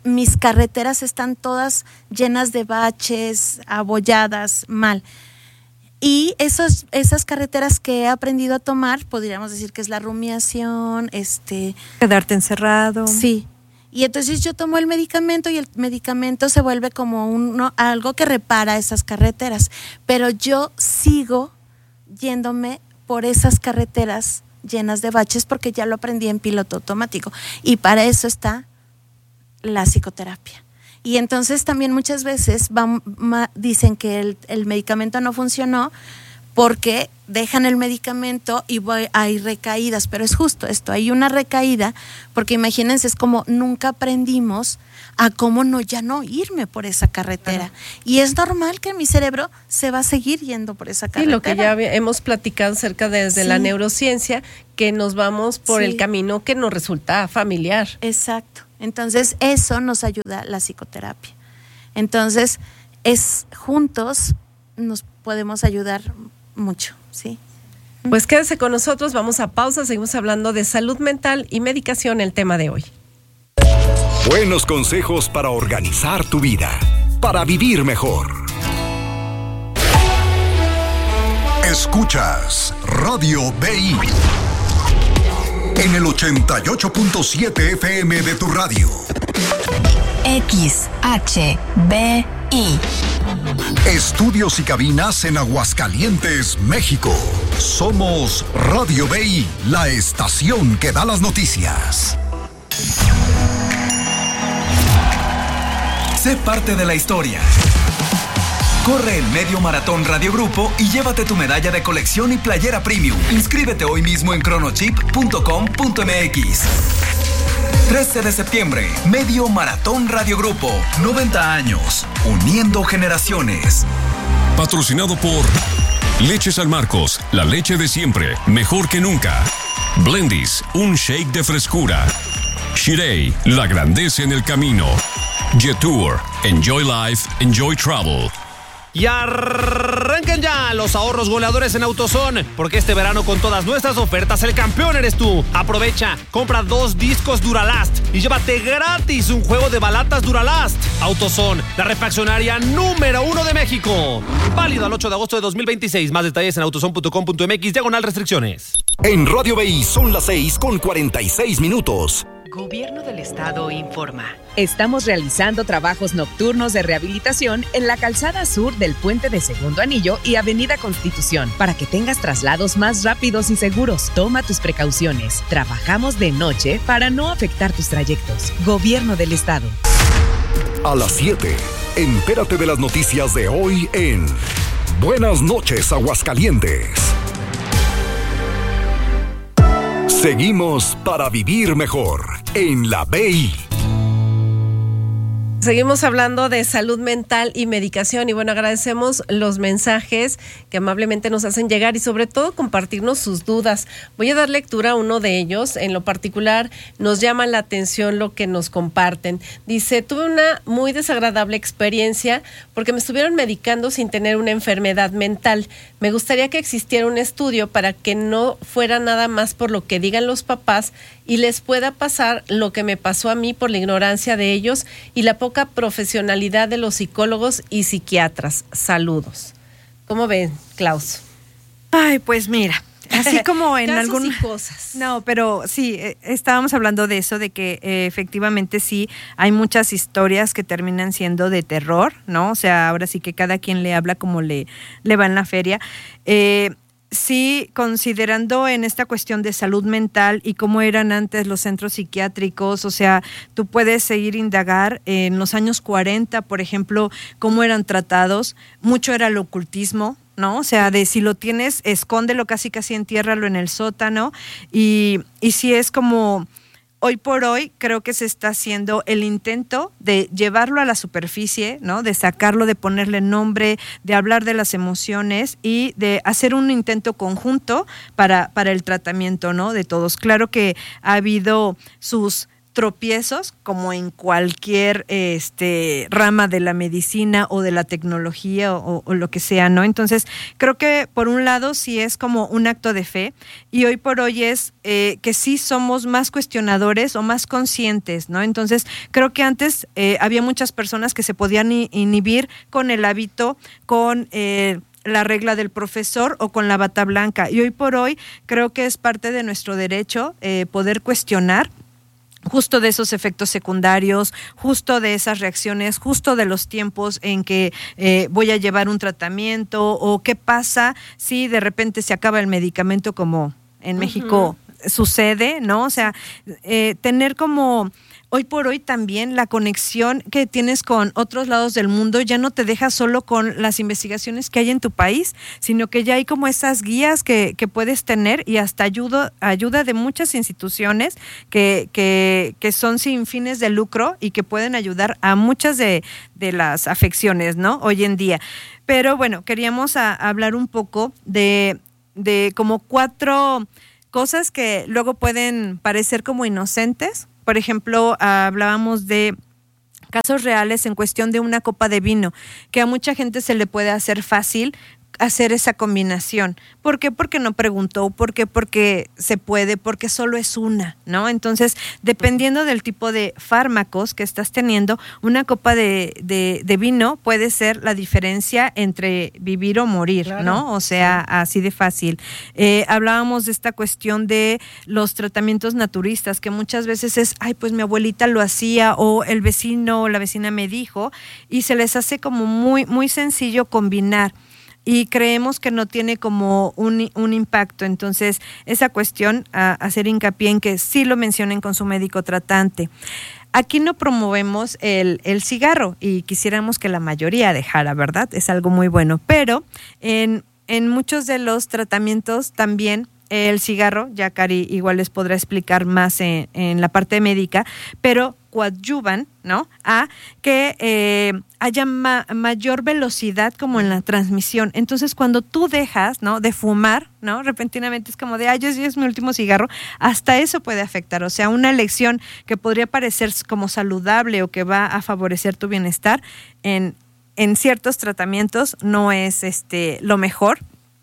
[SPEAKER 1] mis carreteras están todas llenas de baches, abolladas, mal. Y esos, esas carreteras que he aprendido a tomar, podríamos decir que es la rumiación, este...
[SPEAKER 11] Quedarte encerrado.
[SPEAKER 1] Sí. Y entonces yo tomo el medicamento y el medicamento se vuelve como uno, algo que repara esas carreteras. Pero yo sigo yéndome por esas carreteras llenas de baches porque ya lo aprendí en piloto automático. Y para eso está la psicoterapia. Y entonces también muchas veces van, ma, dicen que el, el medicamento no funcionó porque dejan el medicamento y voy, hay recaídas, pero es justo esto, hay una recaída, porque imagínense, es como nunca aprendimos a cómo no ya no irme por esa carretera. Claro. Y es normal que mi cerebro se va a seguir yendo por esa carretera.
[SPEAKER 2] Sí, lo que ya hemos platicado acerca desde sí. la neurociencia, que nos vamos por sí. el camino que nos resulta familiar.
[SPEAKER 1] Exacto. Entonces, eso nos ayuda la psicoterapia. Entonces, es juntos nos podemos ayudar mucho, ¿sí?
[SPEAKER 2] Pues quédese con nosotros, vamos a pausa, seguimos hablando de salud mental y medicación, el tema de hoy.
[SPEAKER 3] Buenos consejos para organizar tu vida, para vivir mejor. Escuchas Radio B I en el ochenta y ocho punto siete F M de tu radio.
[SPEAKER 4] X H B I.
[SPEAKER 3] Estudios y cabinas en Aguascalientes, México. Somos Radio B I, la estación que da las noticias.
[SPEAKER 21] Sé parte de la historia. Corre el Medio Maratón Radio Grupo y llévate tu medalla de colección y playera premium. Inscríbete hoy mismo en cronochip punto com punto m x. trece de septiembre, Medio Maratón Radio Grupo. noventa años, uniendo generaciones.
[SPEAKER 22] Patrocinado por Leche San Marcos, la leche de siempre, mejor que nunca. Blendies, un shake de frescura. Shirei, la grandeza en el camino. Jetour, enjoy life, enjoy travel.
[SPEAKER 23] Y arranquen ya los ahorros goleadores en AutoZone, porque este verano con todas nuestras ofertas el campeón eres tú. Aprovecha, compra dos discos Duralast y llévate gratis un juego de balatas Duralast. AutoZone, la refaccionaria número uno de México. Válido al ocho de agosto de dos mil veintiséis. Más detalles en autozone punto com punto m x, diagonal restricciones.
[SPEAKER 3] En Radio B I son las seis con cuarenta y seis minutos.
[SPEAKER 24] Gobierno del Estado informa. Estamos realizando trabajos nocturnos de rehabilitación en la calzada sur del Puente de Segundo Anillo y Avenida Constitución para que tengas traslados más rápidos y seguros. Toma tus precauciones. Trabajamos de noche para no afectar tus trayectos. Gobierno del Estado.
[SPEAKER 3] A las siete, entérate de las noticias de hoy en Buenas noches, Aguascalientes. Seguimos para vivir mejor en la B I.
[SPEAKER 2] Seguimos hablando de salud mental y medicación y bueno, agradecemos los mensajes que amablemente nos hacen llegar y sobre todo compartirnos sus dudas. Voy a dar lectura a uno de ellos. En lo particular nos llama la atención lo que nos comparten. Dice, tuve una muy desagradable experiencia porque me estuvieron medicando sin tener una enfermedad mental. Me gustaría que existiera un estudio para que no fuera nada más por lo que digan los papás y les pueda pasar lo que me pasó a mí por la ignorancia de ellos y la poca profesionalidad de los psicólogos y psiquiatras. Saludos. ¿Cómo ven, Klaus?
[SPEAKER 11] Ay, pues mira, así como en
[SPEAKER 2] Casos
[SPEAKER 11] algún
[SPEAKER 2] y cosas.
[SPEAKER 11] No, pero sí, eh, estábamos hablando de eso, de que eh, efectivamente sí hay muchas historias que terminan siendo de terror, ¿no? O sea, ahora sí que cada quien le habla como le, le va en la feria. Eh, Sí, considerando en esta cuestión de salud mental y cómo eran antes los centros psiquiátricos, o sea, tú puedes seguir indagar en los años cuarenta, por ejemplo, cómo eran tratados, mucho era el ocultismo, ¿no? O sea, de si lo tienes, escóndelo, casi casi entiérralo en el sótano, y, y si es como... Hoy por hoy creo que se está haciendo el intento de llevarlo a la superficie, ¿no? De sacarlo, de ponerle nombre, de hablar de las emociones y de hacer un intento conjunto para, para el tratamiento, ¿no? De todos. Claro que ha habido sus tropiezos, como en cualquier este, rama de la medicina o de la tecnología o, o lo que sea, ¿no? Entonces, creo que por un lado sí es como un acto de fe, y hoy por hoy es eh, que sí somos más cuestionadores o más conscientes, ¿no? Entonces, creo que antes eh, había muchas personas que se podían inhibir con el hábito, con eh, la regla del profesor o con la bata blanca, y hoy por hoy creo que es parte de nuestro derecho eh, poder cuestionar justo de esos efectos secundarios, justo de esas reacciones, justo de los tiempos en que eh, voy a llevar un tratamiento, o qué pasa si de repente se acaba el medicamento, como en uh-huh. México sucede, ¿no? O sea, eh, tener como... Hoy por hoy también la conexión que tienes con otros lados del mundo ya no te deja solo con las investigaciones que hay en tu país, sino que ya hay como esas guías que, que puedes tener, y hasta ayuda, ayuda de muchas instituciones que, que, que son sin fines de lucro y que pueden ayudar a muchas de, de las afecciones, ¿no? Hoy en día. Pero bueno, queríamos a, hablar un poco de, de como cuatro cosas que luego pueden parecer como inocentes. Por ejemplo, hablábamos de casos reales en cuestión de una copa de vino, que a mucha gente se le puede hacer fácil hacer esa combinación. ¿Por qué? Porque no preguntó. ¿Por qué? Porque se puede, porque solo es una, ¿no? Entonces, dependiendo del tipo de fármacos que estás teniendo, una copa de, de, de vino puede ser la diferencia entre vivir o morir, claro, ¿no? O sea, sí. Así de fácil. Eh, hablábamos de esta cuestión de los tratamientos naturistas, que muchas veces es, ay, pues mi abuelita lo hacía, o el vecino o la vecina me dijo, y se les hace como muy, muy sencillo combinar. Y creemos que no tiene como un, un impacto. Entonces, esa cuestión, a, a hacer hincapié en que sí lo mencionen con su médico tratante. Aquí no promovemos el, el cigarro, y quisiéramos que la mayoría dejara, ¿verdad? Es algo muy bueno. Pero en, en muchos de los tratamientos también el cigarro, ya Cari igual les podrá explicar más en, en la parte médica, pero coadyuvan, ¿no? A que eh, haya ma- mayor velocidad como en la transmisión. Entonces, cuando tú dejas, ¿no?, de fumar, ¿no?, repentinamente es como de, ay, es, es mi último cigarro, hasta eso puede afectar. O sea, una elección que podría parecer como saludable o que va a favorecer tu bienestar, en, en ciertos tratamientos no es este lo mejor.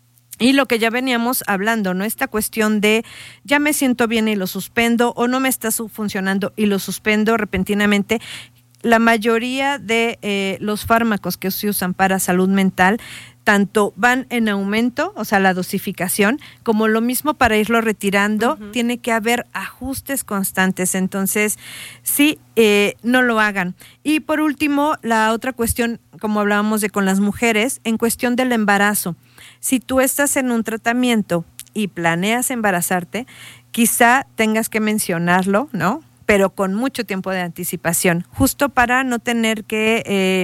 [SPEAKER 11] Y lo que ya veníamos hablando, ¿no? Esta cuestión de ya me siento bien y lo suspendo, o no me está funcionando y lo suspendo repentinamente. La mayoría de eh, los fármacos que se usan para salud mental, tanto van en aumento, o sea, la dosificación, como lo mismo para irlo retirando, uh-huh. Tiene que haber ajustes constantes. Entonces, sí, eh, no lo hagan. Y por último, la otra cuestión, como hablábamos de con las mujeres, en cuestión del embarazo. Si tú estás en un tratamiento y planeas embarazarte, quizá tengas que mencionarlo, ¿no? Pero con mucho tiempo de anticipación, justo para no tener que eh,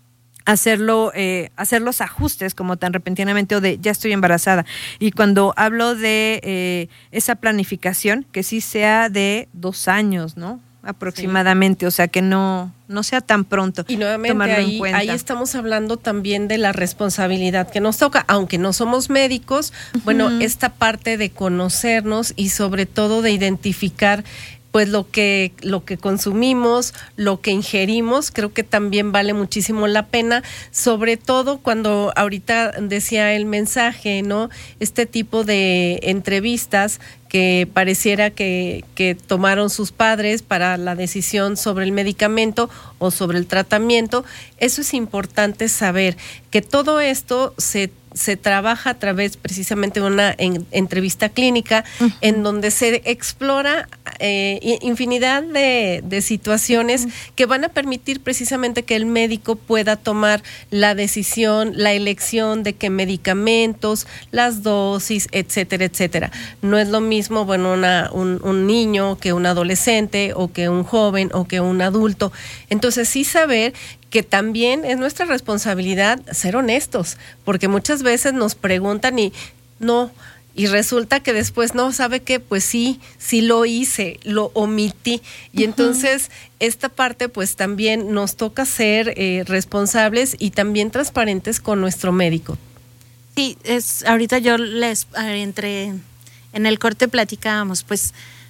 [SPEAKER 11] hacerlo, eh, hacer los ajustes como tan repentinamente, o de ya estoy embarazada. Y cuando hablo de eh, esa planificación, que sí sea de dos años, ¿no? Aproximadamente, sí. O sea, que no, no sea tan pronto.
[SPEAKER 2] Y nuevamente ahí, ahí estamos hablando también de la responsabilidad que nos toca, aunque no somos médicos, uh-huh. Bueno, esta parte de conocernos y sobre todo de identificar pues lo que lo que consumimos, lo que ingerimos, creo que también vale muchísimo la pena, sobre todo cuando ahorita decía el mensaje, ¿no? Este tipo de entrevistas que pareciera que, que tomaron sus padres para la decisión sobre el medicamento o sobre el tratamiento. Eso es importante saber, que todo esto se se trabaja a través precisamente de una en, entrevista clínica, uh-huh. En donde se explora eh, infinidad de, de situaciones uh-huh. Que van a permitir precisamente que el médico pueda tomar la decisión, la elección de qué medicamentos, las dosis, etcétera, etcétera. No es lo mismo, bueno, una, un, un niño que un adolescente, o que un joven, o que un adulto. Entonces, sí saber que también es nuestra responsabilidad ser honestos, porque muchas veces nos preguntan y no, y resulta que después no, ¿sabe qué? Pues sí, sí lo hice, lo omití. Y uh-huh. Entonces esta parte pues también nos toca ser eh, responsables y también transparentes con nuestro médico.
[SPEAKER 1] Sí, es ahorita yo les entre en el corte platicábamos, pues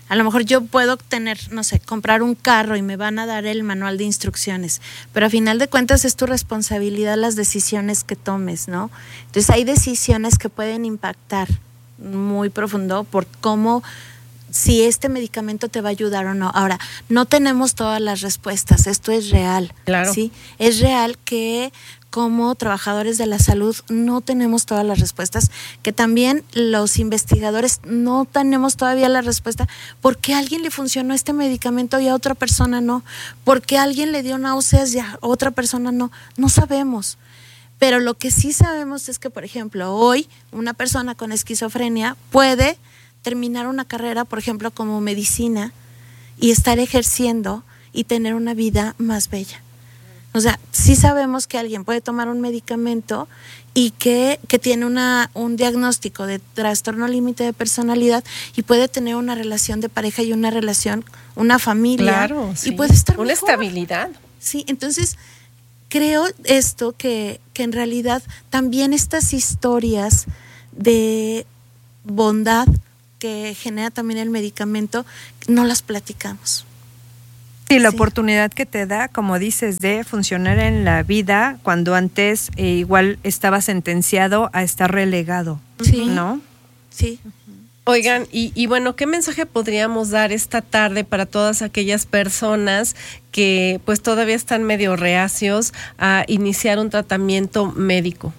[SPEAKER 1] A lo mejor yo puedo tener, no sé, comprar un carro y me van a dar el manual de instrucciones, pero a final de cuentas es tu responsabilidad las decisiones que tomes, ¿no? Entonces hay decisiones que pueden impactar muy profundo por cómo, si este medicamento te va a ayudar o no. Ahora, no tenemos todas las respuestas, esto es real.
[SPEAKER 2] Claro.
[SPEAKER 1] ¿Sí? Es real que como trabajadores de la salud no tenemos todas las respuestas, que también los investigadores no tenemos todavía la respuesta. ¿Por qué a alguien le funcionó este medicamento y a otra persona no? ¿Por qué a alguien le dio náuseas y a otra persona no? No sabemos. Pero lo que sí sabemos es que, por ejemplo, hoy una persona con esquizofrenia puede terminar una carrera, por ejemplo, como medicina y estar ejerciendo y tener una vida más bella. O sea, sí sabemos que alguien puede tomar un medicamento y que, que tiene una, un diagnóstico de trastorno límite de personalidad y puede tener una relación de pareja y una relación, una familia.
[SPEAKER 2] Claro, sí.
[SPEAKER 1] Y puede estar
[SPEAKER 2] una
[SPEAKER 1] mejor.
[SPEAKER 2] Estabilidad.
[SPEAKER 1] Sí, entonces creo esto que, que en realidad también estas historias de bondad que genera también el medicamento, no las platicamos.
[SPEAKER 11] Sí, la sí. oportunidad que te da, como dices, de funcionar en la vida cuando antes eh, igual estaba sentenciado a estar relegado,
[SPEAKER 1] sí.
[SPEAKER 11] ¿no?
[SPEAKER 1] Sí.
[SPEAKER 2] Oigan, y, y bueno, ¿qué mensaje podríamos dar esta tarde para todas aquellas personas que pues todavía están medio reacios a iniciar un tratamiento médico?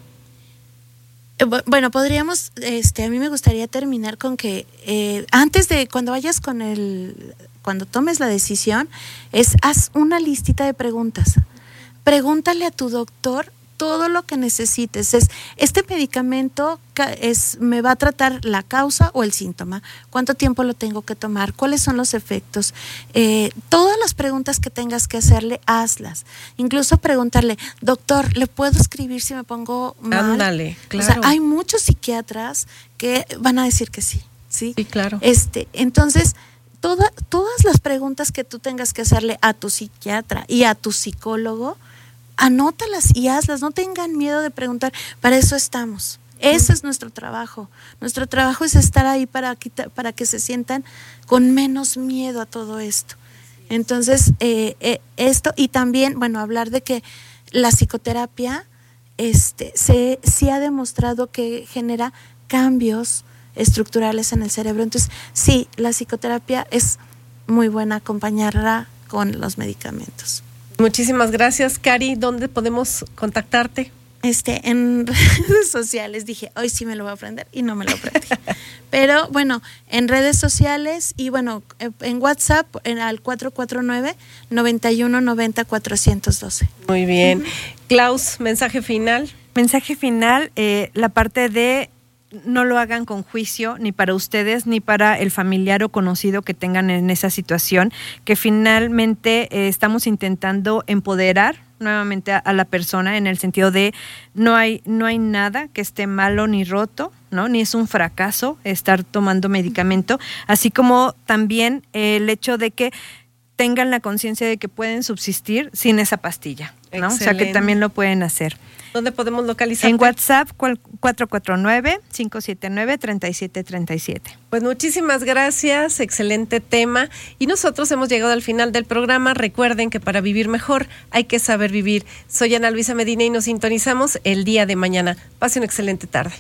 [SPEAKER 1] Bueno, podríamos, este, a mí me gustaría terminar con que eh, antes de cuando vayas con el, cuando tomes la decisión, es haz una listita de preguntas. Pregúntale a tu doctor todo lo que necesites. Es, este medicamento es, me va a tratar la causa o el síntoma. ¿Cuánto tiempo lo tengo que tomar? ¿Cuáles son los efectos? Eh, todas las preguntas que tengas que hacerle, hazlas. Incluso preguntarle, doctor, ¿le puedo escribir si me pongo mal?
[SPEAKER 2] Ándale, claro.
[SPEAKER 1] O sea, hay muchos psiquiatras que van a decir que sí. Sí,
[SPEAKER 2] sí, claro.
[SPEAKER 1] Este, entonces, toda, todas las preguntas que tú tengas que hacerle a tu psiquiatra y a tu psicólogo, anótalas y hazlas, no tengan miedo de preguntar, para eso estamos. Ese es nuestro trabajo. Nuestro trabajo es estar ahí para, para que se sientan con menos miedo a todo esto. Entonces, eh, eh, esto, y también, bueno, hablar de que la psicoterapia este, se, sí ha demostrado que genera cambios estructurales en el cerebro. Entonces, sí, la psicoterapia es muy buena acompañarla con los medicamentos.
[SPEAKER 2] Muchísimas gracias, Cari. ¿Dónde podemos contactarte?
[SPEAKER 1] Este, en redes sociales. Dije, hoy sí me lo voy a aprender y no me lo aprendí. Pero bueno, en redes sociales y bueno, en WhatsApp en, al cuatro cuatro nueve, nueve uno nueve cero, cuatro uno dos.
[SPEAKER 2] Muy bien. Uh-huh. Klaus, mensaje final.
[SPEAKER 11] Mensaje final, eh, la parte de no lo hagan con juicio, ni para ustedes, ni para el familiar o conocido que tengan en esa situación, que finalmente eh, estamos intentando empoderar nuevamente a, a la persona en el sentido de no hay, no hay nada que esté malo ni roto, ¿no? Ni es un fracaso estar tomando medicamento, así como también eh, el hecho de que tengan la conciencia de que pueden subsistir sin esa pastilla, ¿no? O sea que también lo pueden hacer.
[SPEAKER 2] ¿Dónde podemos localizar?
[SPEAKER 11] En WhatsApp cuatro cuatro nueve, cinco siete nueve, tres siete tres siete.
[SPEAKER 2] Pues muchísimas gracias, excelente tema. Y nosotros hemos llegado al final del programa. Recuerden que para vivir mejor hay que saber vivir. Soy Ana Luisa Medina y nos sintonizamos el día de mañana. Pase una excelente tarde.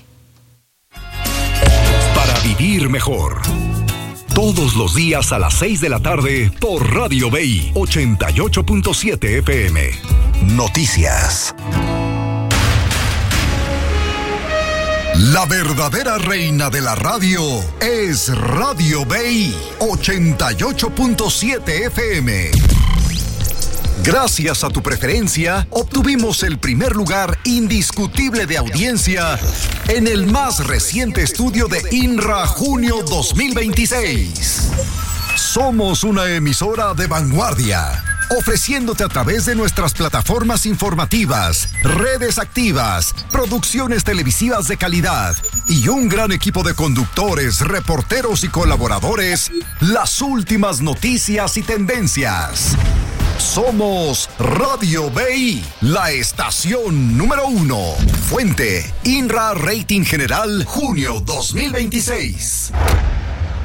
[SPEAKER 3] Para vivir mejor. Todos los días a las seis de la tarde por Radio B I ochenta y ocho punto siete F M. Noticias. La verdadera reina de la radio es Radio B I ochenta y ocho punto siete F M. Gracias a tu preferencia, obtuvimos el primer lugar indiscutible de audiencia en el más reciente estudio de INRA Junio dos mil veintiséis. Somos una emisora de vanguardia, ofreciéndote a través de nuestras plataformas informativas, redes activas, producciones televisivas de calidad y un gran equipo de conductores, reporteros y colaboradores, las últimas noticias y tendencias. Somos Radio B I, la estación número uno. Fuente, INRA Rating General, junio dos mil veintiséis.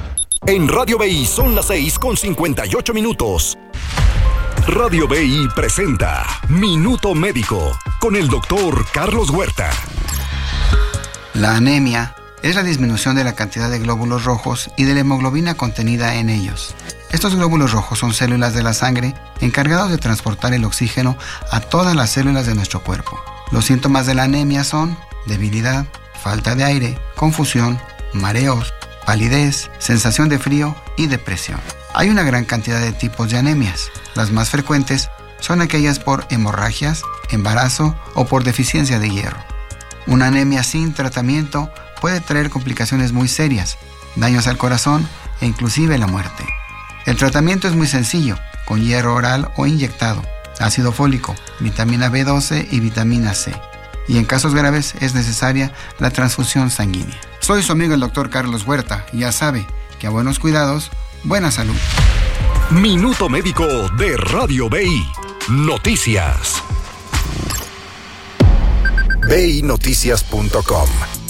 [SPEAKER 3] En Radio B I son las seis con cincuenta y ocho minutos. Radio B I presenta Minuto Médico con el doctor Carlos Huerta.
[SPEAKER 5] La anemia es la disminución de la cantidad de glóbulos rojos y de la hemoglobina contenida en ellos. Estos glóbulos rojos son células de la sangre encargados de transportar el oxígeno a todas las células de nuestro cuerpo. Los síntomas de la anemia son debilidad, falta de aire, confusión, mareos, palidez, sensación de frío y depresión. Hay una gran cantidad de tipos de anemias. Las más frecuentes son aquellas por hemorragias, embarazo o por deficiencia de hierro. Una anemia sin tratamiento puede traer complicaciones muy serias, daños al corazón e inclusive la muerte. El tratamiento es muy sencillo, con hierro oral o inyectado, ácido fólico, vitamina B doce y vitamina C. Y en casos graves es necesaria la transfusión sanguínea. Soy su amigo el doctor Carlos Huerta y ya sabe que a buenos cuidados, buena salud.
[SPEAKER 3] Minuto Médico de Radio B I. Noticias. B I noticias punto com